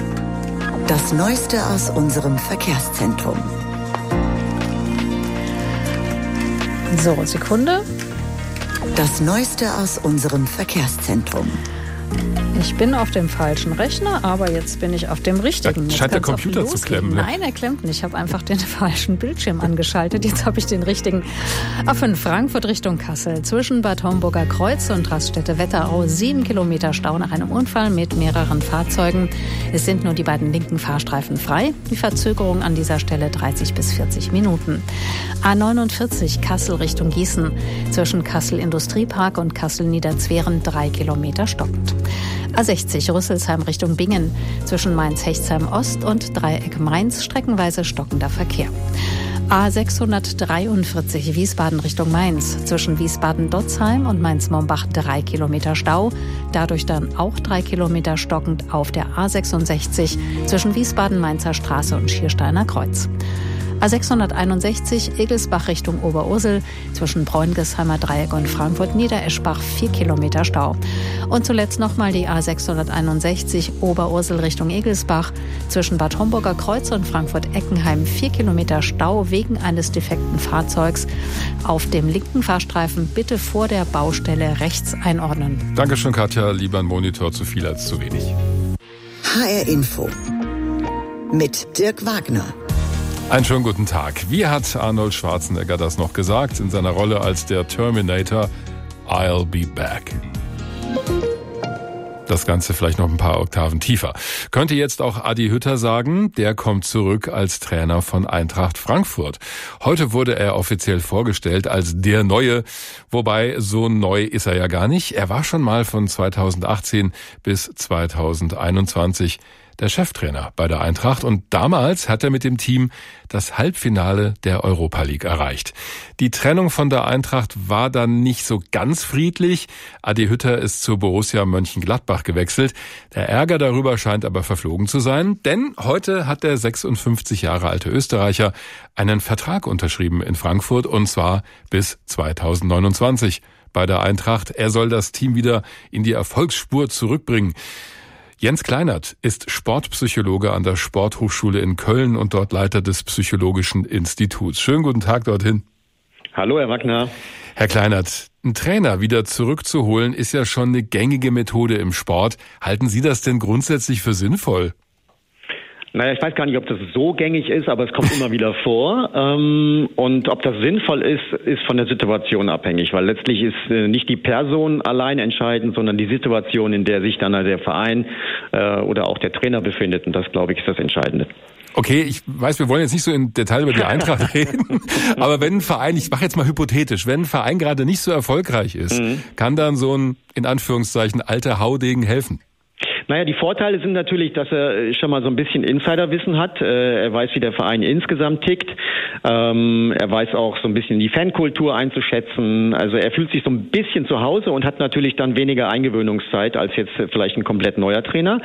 Das Neueste aus unserem Verkehrszentrum. So, Sekunde. Das Neueste aus unserem Verkehrszentrum. Ich bin auf dem falschen Rechner, aber jetzt bin ich auf dem richtigen. Da scheint der Computer zu klemmen. Ne? Nein, er klemmt nicht. Ich habe einfach den falschen Bildschirm angeschaltet. Jetzt habe ich den richtigen. A5 Frankfurt Richtung Kassel. Zwischen Bad Homburger Kreuz und Raststätte-Wetterau 7 Kilometer Stau nach einem Unfall mit mehreren Fahrzeugen. Es sind nur die beiden linken Fahrstreifen frei. Die Verzögerung an dieser Stelle 30 bis 40 Minuten. A49 Kassel Richtung Gießen. Zwischen Kassel Industriepark und Kassel Niederzweren 3 Kilometer stockend. A60 Rüsselsheim Richtung Bingen. Zwischen Mainz-Hechtsheim Ost und Dreieck Mainz streckenweise stockender Verkehr. A643 Wiesbaden Richtung Mainz. Zwischen Wiesbaden-Dotzheim und Mainz-Mombach 3 Kilometer Stau. Dadurch dann auch 3 Kilometer stockend auf der A66 zwischen Wiesbaden-Mainzer Straße und Schiersteiner Kreuz. A661 Egelsbach Richtung Oberursel, zwischen Bräungesheimer Dreieck und Frankfurt-Niedereschbach 4 Kilometer Stau. Und zuletzt nochmal die A661 Oberursel Richtung Egelsbach, zwischen Bad Homburger Kreuz und Frankfurt-Eckenheim 4 Kilometer Stau wegen eines defekten Fahrzeugs. Auf dem linken Fahrstreifen bitte vor der Baustelle rechts einordnen. Dankeschön, Katja. Lieber ein Monitor, zu viel als zu wenig. HR Info mit Dirk Wagner. Einen schönen guten Tag. Wie hat Arnold Schwarzenegger das noch gesagt in seiner Rolle als der Terminator? I'll be back. Das Ganze vielleicht noch ein paar Oktaven tiefer. Könnte jetzt auch Adi Hütter sagen, der kommt zurück als Trainer von Eintracht Frankfurt. Heute wurde er offiziell vorgestellt als der Neue, wobei so neu ist er ja gar nicht. Er war schon mal von 2018 bis 2021 der Cheftrainer bei der Eintracht und damals hat er mit dem Team das Halbfinale der Europa League erreicht. Die Trennung von der Eintracht war dann nicht so ganz friedlich. Adi Hütter ist zu Borussia Mönchengladbach gewechselt. Der Ärger darüber scheint aber verflogen zu sein, denn heute hat der 56 Jahre alte Österreicher einen Vertrag unterschrieben in Frankfurt und zwar bis 2029. bei der Eintracht. Er soll das Team wieder in die Erfolgsspur zurückbringen. Jens Kleinert ist Sportpsychologe an der Sporthochschule in Köln und dort Leiter des Psychologischen Instituts. Schönen guten Tag dorthin. Hallo, Herr Wagner. Herr Kleinert, einen Trainer wieder zurückzuholen, ist ja schon eine gängige Methode im Sport. Halten Sie das denn grundsätzlich für sinnvoll? Naja, ich weiß gar nicht, ob das so gängig ist, aber es kommt immer wieder vor. Und ob das sinnvoll ist von der Situation abhängig, weil letztlich ist nicht die Person allein entscheidend, sondern die Situation, in der sich dann der Verein oder auch der Trainer befindet. Und das, glaube ich, ist das Entscheidende. Okay, ich weiß, wir wollen jetzt nicht so im Detail über die Eintracht reden, aber wenn ein Verein, ich mache jetzt mal hypothetisch, wenn ein Verein gerade nicht so erfolgreich ist, kann dann so ein, in Anführungszeichen, alter Haudegen helfen? Naja, die Vorteile sind natürlich, dass er schon mal so ein bisschen Insiderwissen hat. Er weiß, wie der Verein insgesamt tickt. Er weiß auch so ein bisschen die Fankultur einzuschätzen. Also er fühlt sich so ein bisschen zu Hause und hat natürlich dann weniger Eingewöhnungszeit als jetzt vielleicht ein komplett neuer Trainer.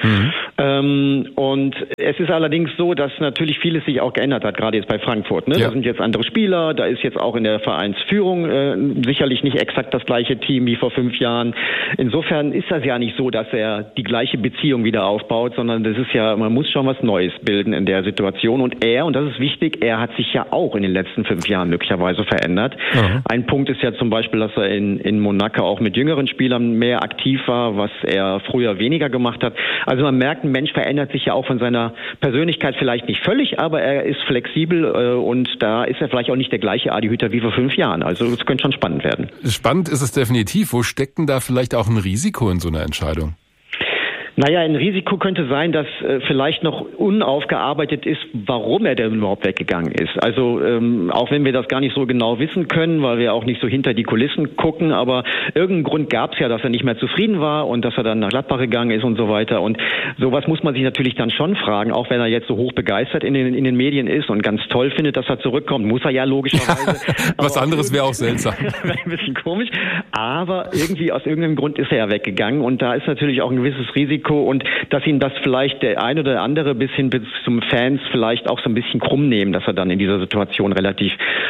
Und es ist allerdings so, dass natürlich vieles sich auch geändert hat, gerade jetzt bei Frankfurt. Ne? Ja. Da sind jetzt andere Spieler, da ist jetzt auch in der Vereinsführung sicherlich nicht exakt das gleiche Team wie vor 5 Jahren. Insofern ist das ja nicht so, dass er die gleiche Beziehung wieder aufbaut, sondern das ist ja, man muss schon was Neues bilden in der Situation. Und das ist wichtig, er hat sich ja auch in den letzten 5 Jahren möglicherweise verändert. Ein Punkt ist ja zum Beispiel, dass er in Monaco auch mit jüngeren Spielern mehr aktiv war, was er früher weniger gemacht hat. Also man merkt, ein Mensch verändert sich ja auch von seiner Persönlichkeit vielleicht nicht völlig, aber er ist flexibel und da ist er vielleicht auch nicht der gleiche Adi Hütter wie vor 5 Jahren. Also es könnte schon spannend werden. Spannend ist es definitiv. Wo steckt denn da vielleicht auch ein Risiko in so einer Entscheidung? Naja, ein Risiko könnte sein, dass vielleicht noch unaufgearbeitet ist, warum er denn überhaupt weggegangen ist. Also auch wenn wir das gar nicht so genau wissen können, weil wir auch nicht so hinter die Kulissen gucken, aber irgendeinen Grund gab es ja, dass er nicht mehr zufrieden war und dass er dann nach Gladbach gegangen ist und so weiter. Und sowas muss man sich natürlich dann schon fragen, auch wenn er jetzt so hoch begeistert in den Medien ist und ganz toll findet, dass er zurückkommt, muss er ja logischerweise. Was anderes wäre auch seltsam. Wäre ein bisschen komisch, aber irgendwie aus irgendeinem Grund ist er ja weggegangen und da ist natürlich auch ein gewisses Risiko, und dass ihn das vielleicht der ein oder andere bis zum Fans vielleicht auch so ein bisschen krumm nehmen, dass er dann in dieser Situation relativ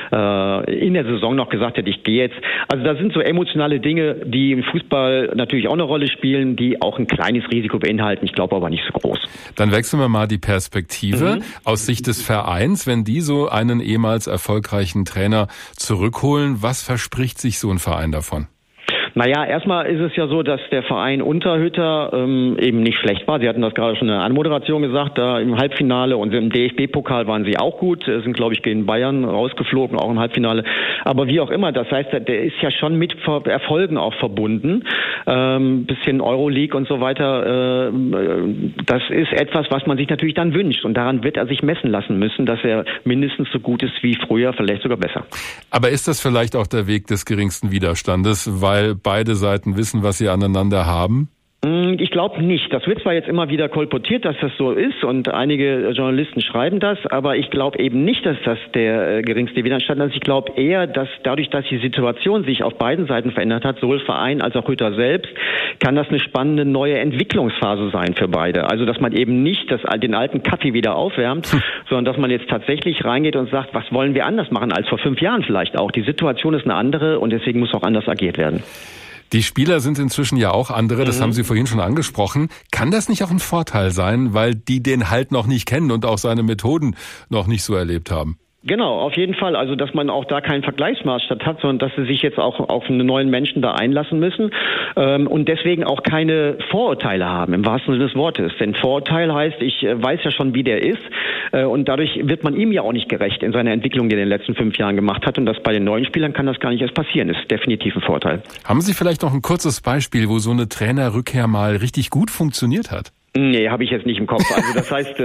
in der Saison noch gesagt hat, ich gehe jetzt. Also da sind so emotionale Dinge, die im Fußball natürlich auch eine Rolle spielen, die auch ein kleines Risiko beinhalten. Ich glaube aber nicht so groß. Dann wechseln wir mal die Perspektive aus Sicht des Vereins. Wenn die so einen ehemals erfolgreichen Trainer zurückholen, was verspricht sich so ein Verein davon? Naja, erstmal ist es ja so, dass der Verein unter Hütter eben nicht schlecht war. Sie hatten das gerade schon in der Anmoderation gesagt, da im Halbfinale und im DFB-Pokal waren sie auch gut, sind, glaube ich, gegen Bayern rausgeflogen, auch im Halbfinale. Aber wie auch immer, das heißt, der ist ja schon mit Erfolgen auch verbunden. Bisschen Euroleague und so weiter. Das ist etwas, was man sich natürlich dann wünscht. Und daran wird er sich messen lassen müssen, dass er mindestens so gut ist wie früher, vielleicht sogar besser. Aber ist das vielleicht auch der Weg des geringsten Widerstandes, weil beide Seiten wissen, was sie aneinander haben? Ich glaube nicht. Das wird zwar jetzt immer wieder kolportiert, dass das so ist und einige Journalisten schreiben das, aber ich glaube eben nicht, dass das der geringste Widerstand ist. Ich glaube eher, dass dadurch, dass die Situation sich auf beiden Seiten verändert hat, sowohl Verein als auch Hütter selbst, kann das eine spannende neue Entwicklungsphase sein für beide. Also dass man eben nicht den alten Kaffee wieder aufwärmt, sondern dass man jetzt tatsächlich reingeht und sagt, was wollen wir anders machen als vor 5 Jahren vielleicht auch. Die Situation ist eine andere und deswegen muss auch anders agiert werden. Die Spieler sind inzwischen ja auch andere, das haben Sie vorhin schon angesprochen. Kann das nicht auch ein Vorteil sein, weil die den halt noch nicht kennen und auch seine Methoden noch nicht so erlebt haben? Genau, auf jeden Fall. Also, dass man auch da keinen Vergleichsmaßstab hat, sondern dass sie sich jetzt auch auf einen neuen Menschen da einlassen müssen und deswegen auch keine Vorurteile haben, im wahrsten Sinne des Wortes. Denn Vorurteil heißt, ich weiß ja schon, wie der ist und dadurch wird man ihm ja auch nicht gerecht in seiner Entwicklung, die er in den letzten 5 Jahren gemacht hat. Und das bei den neuen Spielern kann das gar nicht erst passieren. Das ist definitiv ein Vorteil. Haben Sie vielleicht noch ein kurzes Beispiel, wo so eine Trainerrückkehr mal richtig gut funktioniert hat? Nee, habe ich jetzt nicht im Kopf. Also das heißt,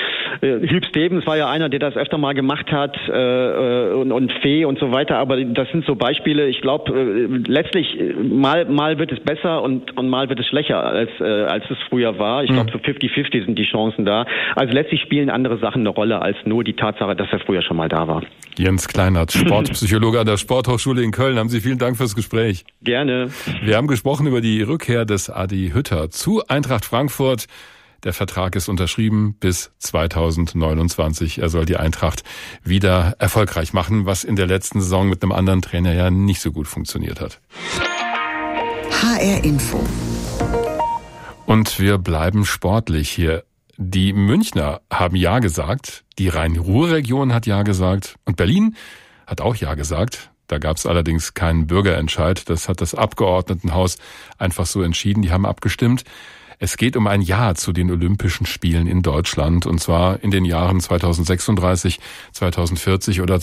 Hüb Stevens war ja einer, der das öfter mal gemacht hat und Fee und so weiter. Aber das sind so Beispiele. Ich glaube, letztlich mal wird es besser und mal wird es schlechter, als es früher war. Ich glaube, so 50-50 sind die Chancen da. Also letztlich spielen andere Sachen eine Rolle als nur die Tatsache, dass er früher schon mal da war. Jens Kleinert, Sportpsychologe an der Sporthochschule in Köln. Haben Sie vielen Dank fürs Gespräch. Gerne. Wir haben gesprochen über die Rückkehr des Adi Hütter zu Eintracht Frankfurt. Der Vertrag ist unterschrieben bis 2029. Er soll die Eintracht wieder erfolgreich machen, was in der letzten Saison mit einem anderen Trainer ja nicht so gut funktioniert hat. HR Info. Und wir bleiben sportlich hier. Die Münchner haben Ja gesagt, die Rhein-Ruhr-Region hat Ja gesagt und Berlin hat auch Ja gesagt. Da gab es allerdings keinen Bürgerentscheid. Das hat das Abgeordnetenhaus einfach so entschieden. Die haben abgestimmt. Es geht um ein Ja zu den Olympischen Spielen in Deutschland, und zwar in den Jahren 2036, 2040 oder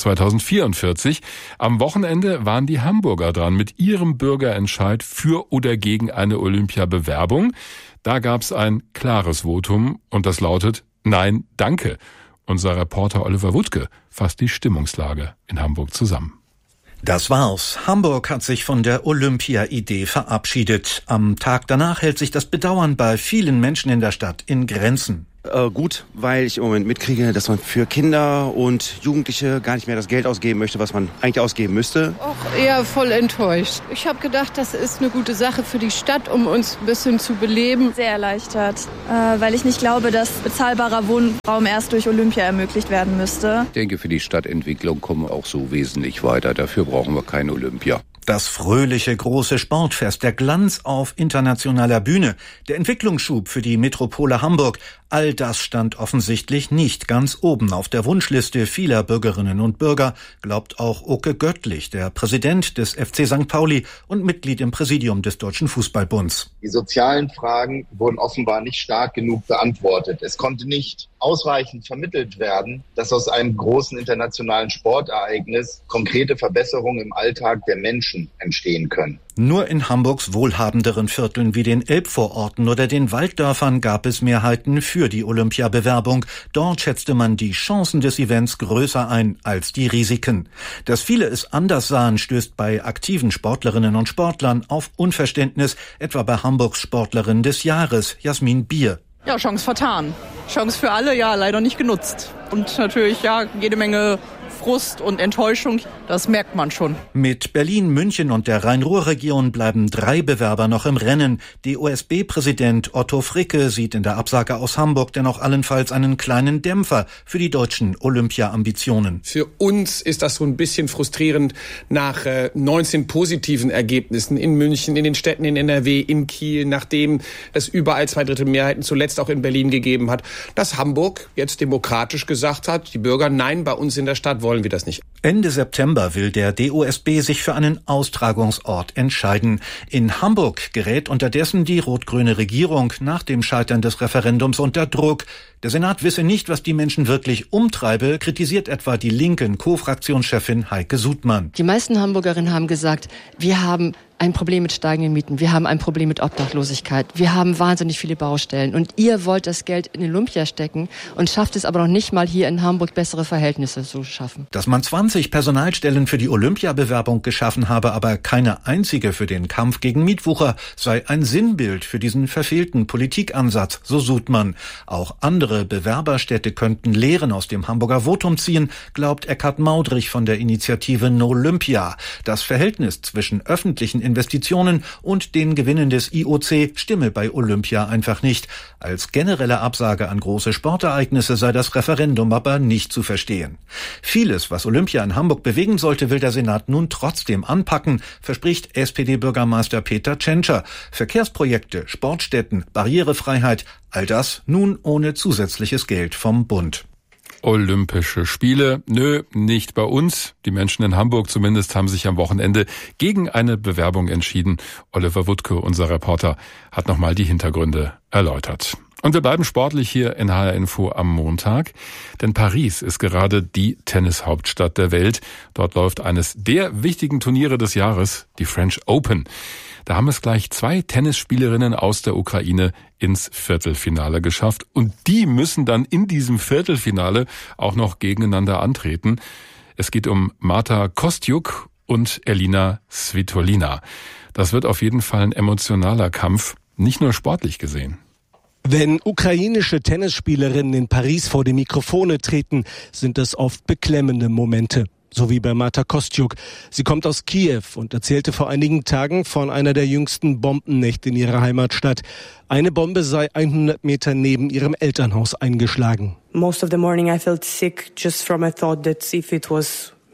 2044. Am Wochenende waren die Hamburger dran mit ihrem Bürgerentscheid für oder gegen eine Olympiabewerbung. Da gab es ein klares Votum und das lautet Nein, danke. Unser Reporter Oliver Wuttke fasst die Stimmungslage in Hamburg zusammen. Das war's. Hamburg hat sich von der Olympia-Idee verabschiedet. Am Tag danach hält sich das Bedauern bei vielen Menschen in der Stadt in Grenzen. Gut, weil ich im Moment mitkriege, dass man für Kinder und Jugendliche gar nicht mehr das Geld ausgeben möchte, was man eigentlich ausgeben müsste. Auch eher voll enttäuscht. Ich habe gedacht, das ist eine gute Sache für die Stadt, um uns ein bisschen zu beleben. Sehr erleichtert, weil ich nicht glaube, dass bezahlbarer Wohnraum erst durch Olympia ermöglicht werden müsste. Ich denke, für die Stadtentwicklung kommen wir auch so wesentlich weiter. Dafür brauchen wir keine Olympia. Das fröhliche große Sportfest, der Glanz auf internationaler Bühne, der Entwicklungsschub für die Metropole Hamburg, all das stand offensichtlich nicht ganz oben auf der Wunschliste vieler Bürgerinnen und Bürger, glaubt auch Oke Göttlich, der Präsident des FC St. Pauli und Mitglied im Präsidium des Deutschen Fußballbunds. Die sozialen Fragen wurden offenbar nicht stark genug beantwortet. Es konnte nicht ausreichend vermittelt werden, dass aus einem großen internationalen Sportereignis konkrete Verbesserungen im Alltag der Menschen entstehen können. Nur in Hamburgs wohlhabenderen Vierteln wie den Elbvororten oder den Walddörfern gab es Mehrheiten für die Olympiabewerbung. Dort schätzte man die Chancen des Events größer ein als die Risiken. Dass viele es anders sahen, stößt bei aktiven Sportlerinnen und Sportlern auf Unverständnis, etwa bei Hamburgs Sportlerin des Jahres, Jasmin Bier. Ja, Chance vertan. Chance für alle, ja, leider nicht genutzt. Und natürlich, ja, jede Menge Frust und Enttäuschung, das merkt man schon. Mit Berlin, München und der Rhein-Ruhr-Region bleiben 3 Bewerber noch im Rennen. DOSB-Präsident Otto Fricke sieht in der Absage aus Hamburg dennoch allenfalls einen kleinen Dämpfer für die deutschen Olympia-Ambitionen. Für uns ist das so ein bisschen frustrierend nach 19 positiven Ergebnissen in München, in den Städten in NRW, in Kiel, nachdem es überall 2/3 Mehrheiten zuletzt auch in Berlin gegeben hat, dass Hamburg jetzt demokratisch gesagt hat, die Bürger, nein, bei uns in der Stadt wollen wir das nicht. Ende September will der DOSB sich für einen Austragungsort entscheiden. In Hamburg gerät unterdessen die rot-grüne Regierung nach dem Scheitern des Referendums unter Druck. Der Senat wisse nicht, was die Menschen wirklich umtreibe, kritisiert etwa die linken Co-Fraktionschefin Heike Sudmann. Die meisten Hamburgerinnen haben gesagt, wir haben ein Problem mit steigenden Mieten, wir haben ein Problem mit Obdachlosigkeit, wir haben wahnsinnig viele Baustellen und ihr wollt das Geld in Olympia stecken und schafft es aber noch nicht mal hier in Hamburg bessere Verhältnisse zu schaffen. Dass man 20 Personalstellen für die Olympiabewerbung geschaffen habe, aber keine einzige für den Kampf gegen Mietwucher, sei ein Sinnbild für diesen verfehlten Politikansatz, so Sudmann. Auch andere Bewerberstädte könnten Lehren aus dem Hamburger Votum ziehen, glaubt Eckhard Maudrich von der Initiative No Olympia. Das Verhältnis zwischen öffentlichen Investitionen und den Gewinnen des IOC stimme bei Olympia einfach nicht. Als generelle Absage an große Sportereignisse sei das Referendum aber nicht zu verstehen. Vieles, was Olympia in Hamburg bewegen sollte, will der Senat nun trotzdem anpacken, verspricht SPD-Bürgermeister Peter Tschentscher. Verkehrsprojekte, Sportstätten, Barrierefreiheit, all das nun ohne zusätzliches Geld vom Bund. Olympische Spiele? Nö, nicht bei uns. Die Menschen in Hamburg zumindest haben sich am Wochenende gegen eine Bewerbung entschieden. Oliver Wuttke, unser Reporter, hat nochmal die Hintergründe erläutert. Und wir bleiben sportlich hier in HR Info am Montag, denn Paris ist gerade die Tennishauptstadt der Welt. Dort läuft eines der wichtigen Turniere des Jahres, die French Open. Da haben es gleich 2 Tennisspielerinnen aus der Ukraine ins Viertelfinale geschafft. Und die müssen dann in diesem Viertelfinale auch noch gegeneinander antreten. Es geht um Marta Kostyuk und Elina Svitolina. Das wird auf jeden Fall ein emotionaler Kampf, nicht nur sportlich gesehen. Wenn ukrainische Tennisspielerinnen in Paris vor die Mikrofone treten, sind das oft beklemmende Momente. So wie bei Marta Kostyuk. Sie kommt aus Kiew und erzählte vor einigen Tagen von einer der jüngsten Bombennächte in ihrer Heimatstadt. Eine Bombe sei 100 Meter neben ihrem Elternhaus eingeschlagen. Most of the morning I felt sick just from a thought that if it was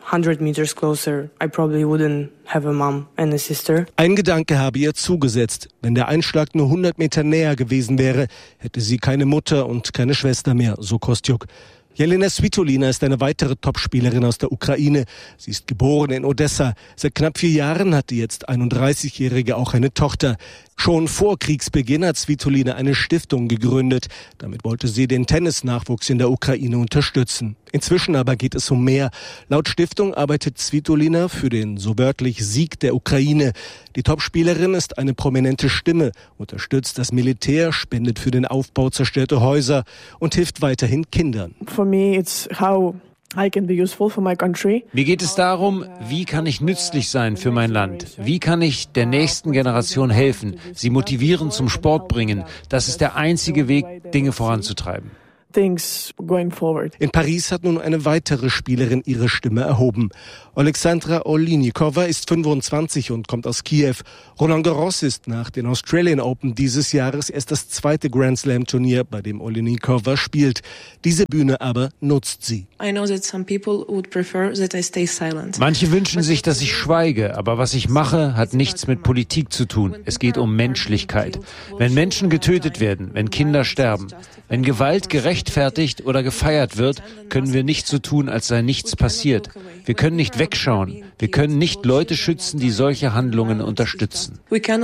100 meters closer, I probably wouldn't have a mom and a sister. Ein Gedanke habe ihr zugesetzt. Wenn der Einschlag nur 100 Meter näher gewesen wäre, hätte sie keine Mutter und keine Schwester mehr, so Kostyuk. Jelena Svitolina ist eine weitere Topspielerin aus der Ukraine. Sie ist geboren in Odessa. Seit knapp 4 Jahren hat die jetzt 31-Jährige auch eine Tochter. Schon vor Kriegsbeginn hat Svitolina eine Stiftung gegründet. Damit wollte sie den Tennisnachwuchs in der Ukraine unterstützen. Inzwischen aber geht es um mehr. Laut Stiftung arbeitet Svitolina für den so wörtlich Sieg der Ukraine. Die Topspielerin ist eine prominente Stimme, unterstützt das Militär, spendet für den Aufbau zerstörter Häuser und hilft weiterhin Kindern. For me, it's how I can be useful for my country. Mir geht es darum, wie kann ich nützlich sein für mein Land? Wie kann ich der nächsten Generation helfen, sie motivieren, zum Sport bringen? Das ist der einzige Weg, Dinge voranzutreiben. In Paris hat nun eine weitere Spielerin ihre Stimme erhoben. Alexandra Oleinikova ist 25 und kommt aus Kiew. Roland Garros ist nach den Australian Open dieses Jahres erst das zweite Grand Slam Turnier, bei dem Oleinikova spielt. Diese Bühne aber nutzt sie. Manche wünschen sich, dass ich schweige, aber was ich mache, hat nichts mit Politik zu tun. Es geht um Menschlichkeit. Wenn Menschen getötet werden, wenn Kinder sterben, wenn Gewalt gerechtfertigt oder gefeiert wird, können wir nicht so tun, als sei nichts passiert. Wir können nicht wegschauen. Wir können nicht Leute schützen, die solche Handlungen unterstützen.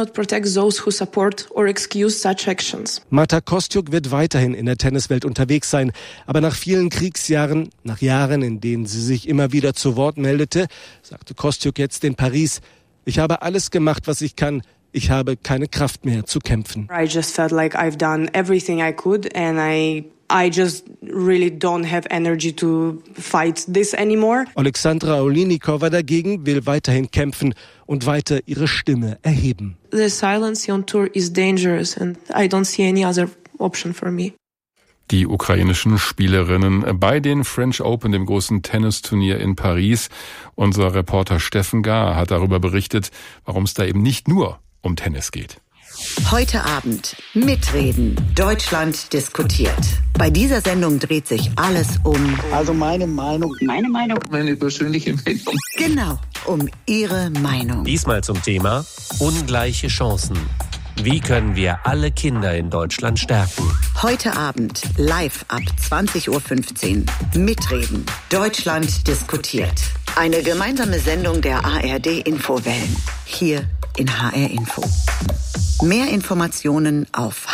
Marta Kostyuk wird weiterhin in der Tenniswelt unterwegs sein. Aber nach vielen Kriegsjahren, nach Jahren, in denen sie sich immer wieder zu Wort meldete, sagte Kostyuk jetzt in Paris: Ich habe alles gemacht, was ich kann. Ich habe keine Kraft mehr zu kämpfen. I just felt like I've done everything I could and I just really don't have energy to fight this anymore. Alexandra Oleinikova dagegen will weiterhin kämpfen und weiter ihre Stimme erheben. The silence on tour is dangerous and I don't see any other option for me. Die ukrainischen Spielerinnen bei den French Open, dem großen Tennisturnier in Paris. Unser Reporter Steffen Gahr hat darüber berichtet, warum es da eben nicht nur um Tennis geht. Heute Abend mitreden. Deutschland diskutiert. Bei dieser Sendung dreht sich alles um... Also meine Meinung. Meine Meinung. Meine persönliche Meinung. Genau, um Ihre Meinung. Diesmal zum Thema ungleiche Chancen. Wie können wir alle Kinder in Deutschland stärken? Heute Abend live ab 20.15 Uhr. Mitreden. Deutschland diskutiert. Eine gemeinsame Sendung der ARD-Infowellen. Hier in HR Info. Mehr Informationen auf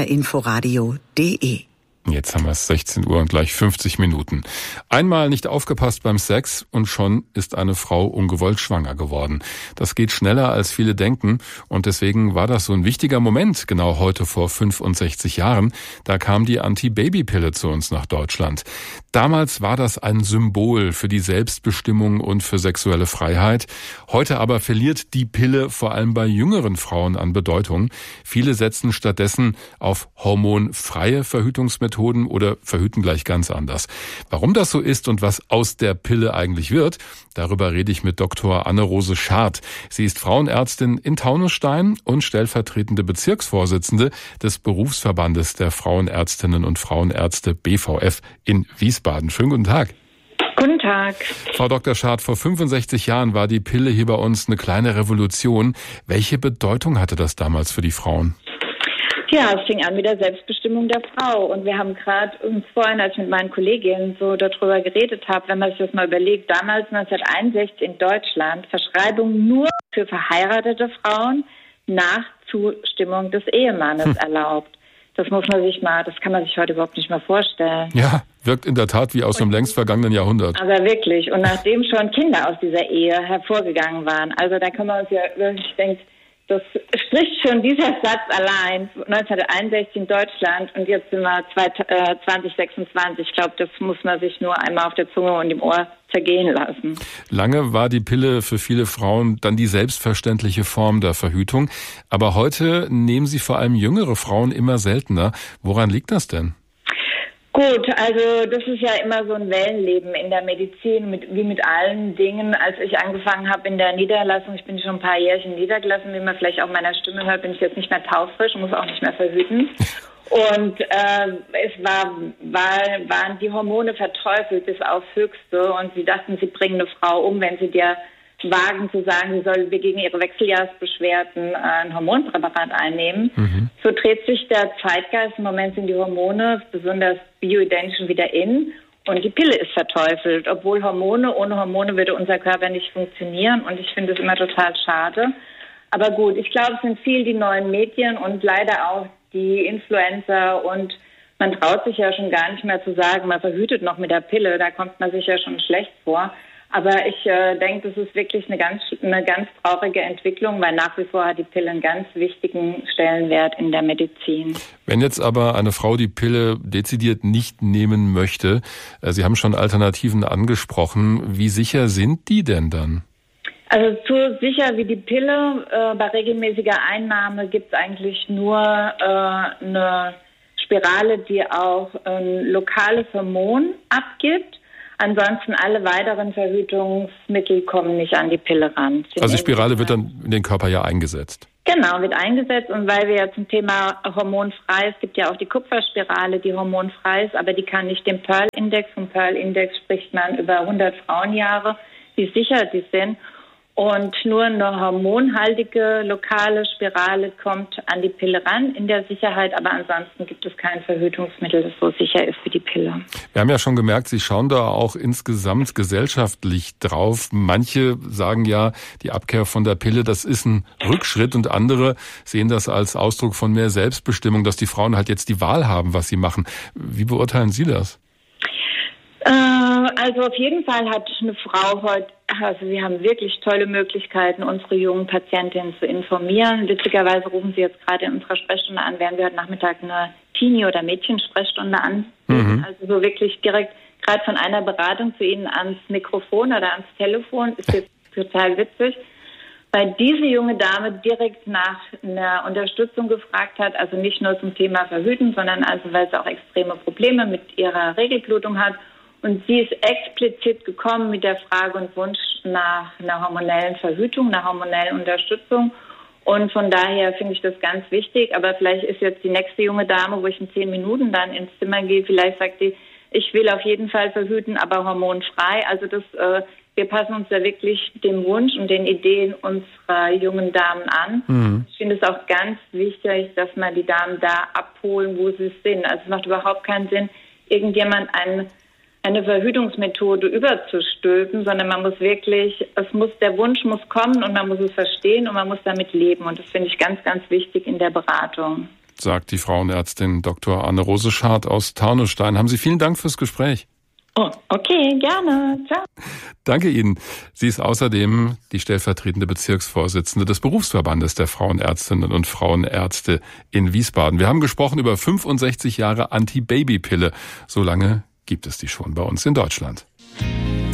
hrinforadio.de. Jetzt haben wir es 16 Uhr und gleich 50 Minuten. Einmal nicht aufgepasst beim Sex und schon ist eine Frau ungewollt schwanger geworden. Das geht schneller, als viele denken und deswegen war das so ein wichtiger Moment, genau heute vor 65 Jahren. Da kam die Anti-Baby-Pille zu uns nach Deutschland. Damals war das ein Symbol für die Selbstbestimmung und für sexuelle Freiheit. Heute aber verliert die Pille vor allem bei jüngeren Frauen an Bedeutung. Viele setzen stattdessen auf hormonfreie Verhütungsmethoden oder verhüten gleich ganz anders. Warum das so ist und was aus der Pille eigentlich wird, darüber rede ich mit Dr. Anne-Rose Schardt. Sie ist Frauenärztin in Taunusstein und stellvertretende Bezirksvorsitzende des Berufsverbandes der Frauenärztinnen und Frauenärzte BVF in Wiesbaden. Schönen guten Tag. Guten Tag. Frau Dr. Schardt, vor 65 Jahren war die Pille hier bei uns eine kleine Revolution. Welche Bedeutung hatte das damals für die Frauen? Ja, es fing an mit der Selbstbestimmung der Frau. Und wir haben gerade uns vorhin, als ich mit meinen Kolleginnen so darüber geredet habe, wenn man sich das mal überlegt, damals 1961 in Deutschland Verschreibung nur für verheiratete Frauen nach Zustimmung des Ehemannes erlaubt. Das kann man sich heute überhaupt nicht mehr vorstellen. Ja, wirkt in der Tat wie aus einem längst vergangenen Jahrhundert. Aber wirklich. Und nachdem schon Kinder aus dieser Ehe hervorgegangen waren. Also da kann man uns ja wirklich denken, das spricht schon dieser Satz allein, 1961 in Deutschland und jetzt sind wir 2026. Ich glaube, das muss man sich nur einmal auf der Zunge und im Ohr zergehen lassen. Lange war die Pille für viele Frauen dann die selbstverständliche Form der Verhütung. Aber heute nehmen sie vor allem jüngere Frauen immer seltener. Woran liegt das denn? Gut, also das ist ja immer so ein Wellenleben in der Medizin, wie mit allen Dingen. Als ich angefangen habe in der Niederlassung, ich bin schon ein paar Jährchen niedergelassen, wie man vielleicht auch meiner Stimme hört, bin ich jetzt nicht mehr taufrisch und muss auch nicht mehr verhüten. Und waren die Hormone verteufelt bis aufs Höchste. Und sie dachten, sie bringen eine Frau um, wenn sie dir wagen zu sagen, sie soll gegen ihre Wechseljahrsbeschwerden ein Hormonpräparat einnehmen. So dreht sich der Zeitgeist. Im Moment sind die Hormone, besonders bioidenischen, wieder in. Und die Pille ist verteufelt. Obwohl ohne Hormone würde unser Körper nicht funktionieren. Und ich finde es immer total schade. Aber gut, ich glaube, es sind viel die neuen Medien und leider auch die Influencer. Und man traut sich ja schon gar nicht mehr zu sagen, man verhütet noch mit der Pille. Da kommt man sich ja schon schlecht vor. Aber ich denke, das ist wirklich eine ganz traurige Entwicklung, weil nach wie vor hat die Pille einen ganz wichtigen Stellenwert in der Medizin. Wenn jetzt aber eine Frau die Pille dezidiert nicht nehmen möchte, Sie haben schon Alternativen angesprochen, wie sicher sind die denn dann? Also so sicher wie die Pille bei regelmäßiger Einnahme gibt es eigentlich nur eine Spirale, die auch ein lokales Hormon abgibt. Ansonsten alle weiteren Verhütungsmittel kommen nicht an die Pille ran. Also die Spirale wird dann in den Körper ja eingesetzt? Genau, wird eingesetzt. Und weil wir ja zum Thema hormonfrei, es gibt ja auch die Kupferspirale, die hormonfrei ist, aber die kann nicht den Pearl-Index. Vom Pearl-Index spricht man über 100 Frauenjahre, wie sicher die sind. Und nur eine hormonhaltige lokale Spirale kommt an die Pille ran, in der Sicherheit. Aber ansonsten gibt es kein Verhütungsmittel, das so sicher ist wie die Pille. Wir haben ja schon gemerkt, Sie schauen da auch insgesamt gesellschaftlich drauf. Manche sagen ja, die Abkehr von der Pille, das ist ein Rückschritt. Und andere sehen das als Ausdruck von mehr Selbstbestimmung, dass die Frauen halt jetzt die Wahl haben, was sie machen. Wie beurteilen Sie das? Also auf jeden Fall hat eine Frau heute, also wir haben wirklich tolle Möglichkeiten, unsere jungen Patientinnen zu informieren. Witzigerweise rufen Sie jetzt gerade in unserer Sprechstunde an, während wir heute Nachmittag eine Teenie- oder Mädchensprechstunde an. Also so wirklich direkt gerade von einer Beratung zu Ihnen ans Mikrofon oder ans Telefon ist jetzt total witzig, weil diese junge Dame direkt nach einer Unterstützung gefragt hat, also nicht nur zum Thema Verhüten, sondern also weil sie auch extreme Probleme mit ihrer Regelblutung hat. Und sie ist explizit gekommen mit der Frage und Wunsch nach einer hormonellen Verhütung, einer hormonellen Unterstützung. Und von daher finde ich das ganz wichtig. Aber vielleicht ist jetzt die nächste junge Dame, wo ich in 10 Minuten dann ins Zimmer gehe, vielleicht sagt die, ich will auf jeden Fall verhüten, aber hormonfrei. Also wir passen uns da wirklich dem Wunsch und den Ideen unserer jungen Damen an. Ich finde es auch ganz wichtig, dass man die Damen da abholen, wo sie sind. Also es macht überhaupt keinen Sinn, irgendjemand eine Verhütungsmethode überzustülpen, sondern man muss wirklich, der Wunsch muss kommen und man muss es verstehen und man muss damit leben. Und das finde ich ganz, ganz wichtig in der Beratung. Sagt die Frauenärztin Dr. Anne-Rose Schad aus Taunusstein. Haben Sie vielen Dank fürs Gespräch. Oh, okay, gerne. Ciao. Danke Ihnen. Sie ist außerdem die stellvertretende Bezirksvorsitzende des Berufsverbandes der Frauenärztinnen und Frauenärzte in Wiesbaden. Wir haben gesprochen über 65 Jahre Anti-Baby-Pille. So lange gibt es die schon bei uns in Deutschland.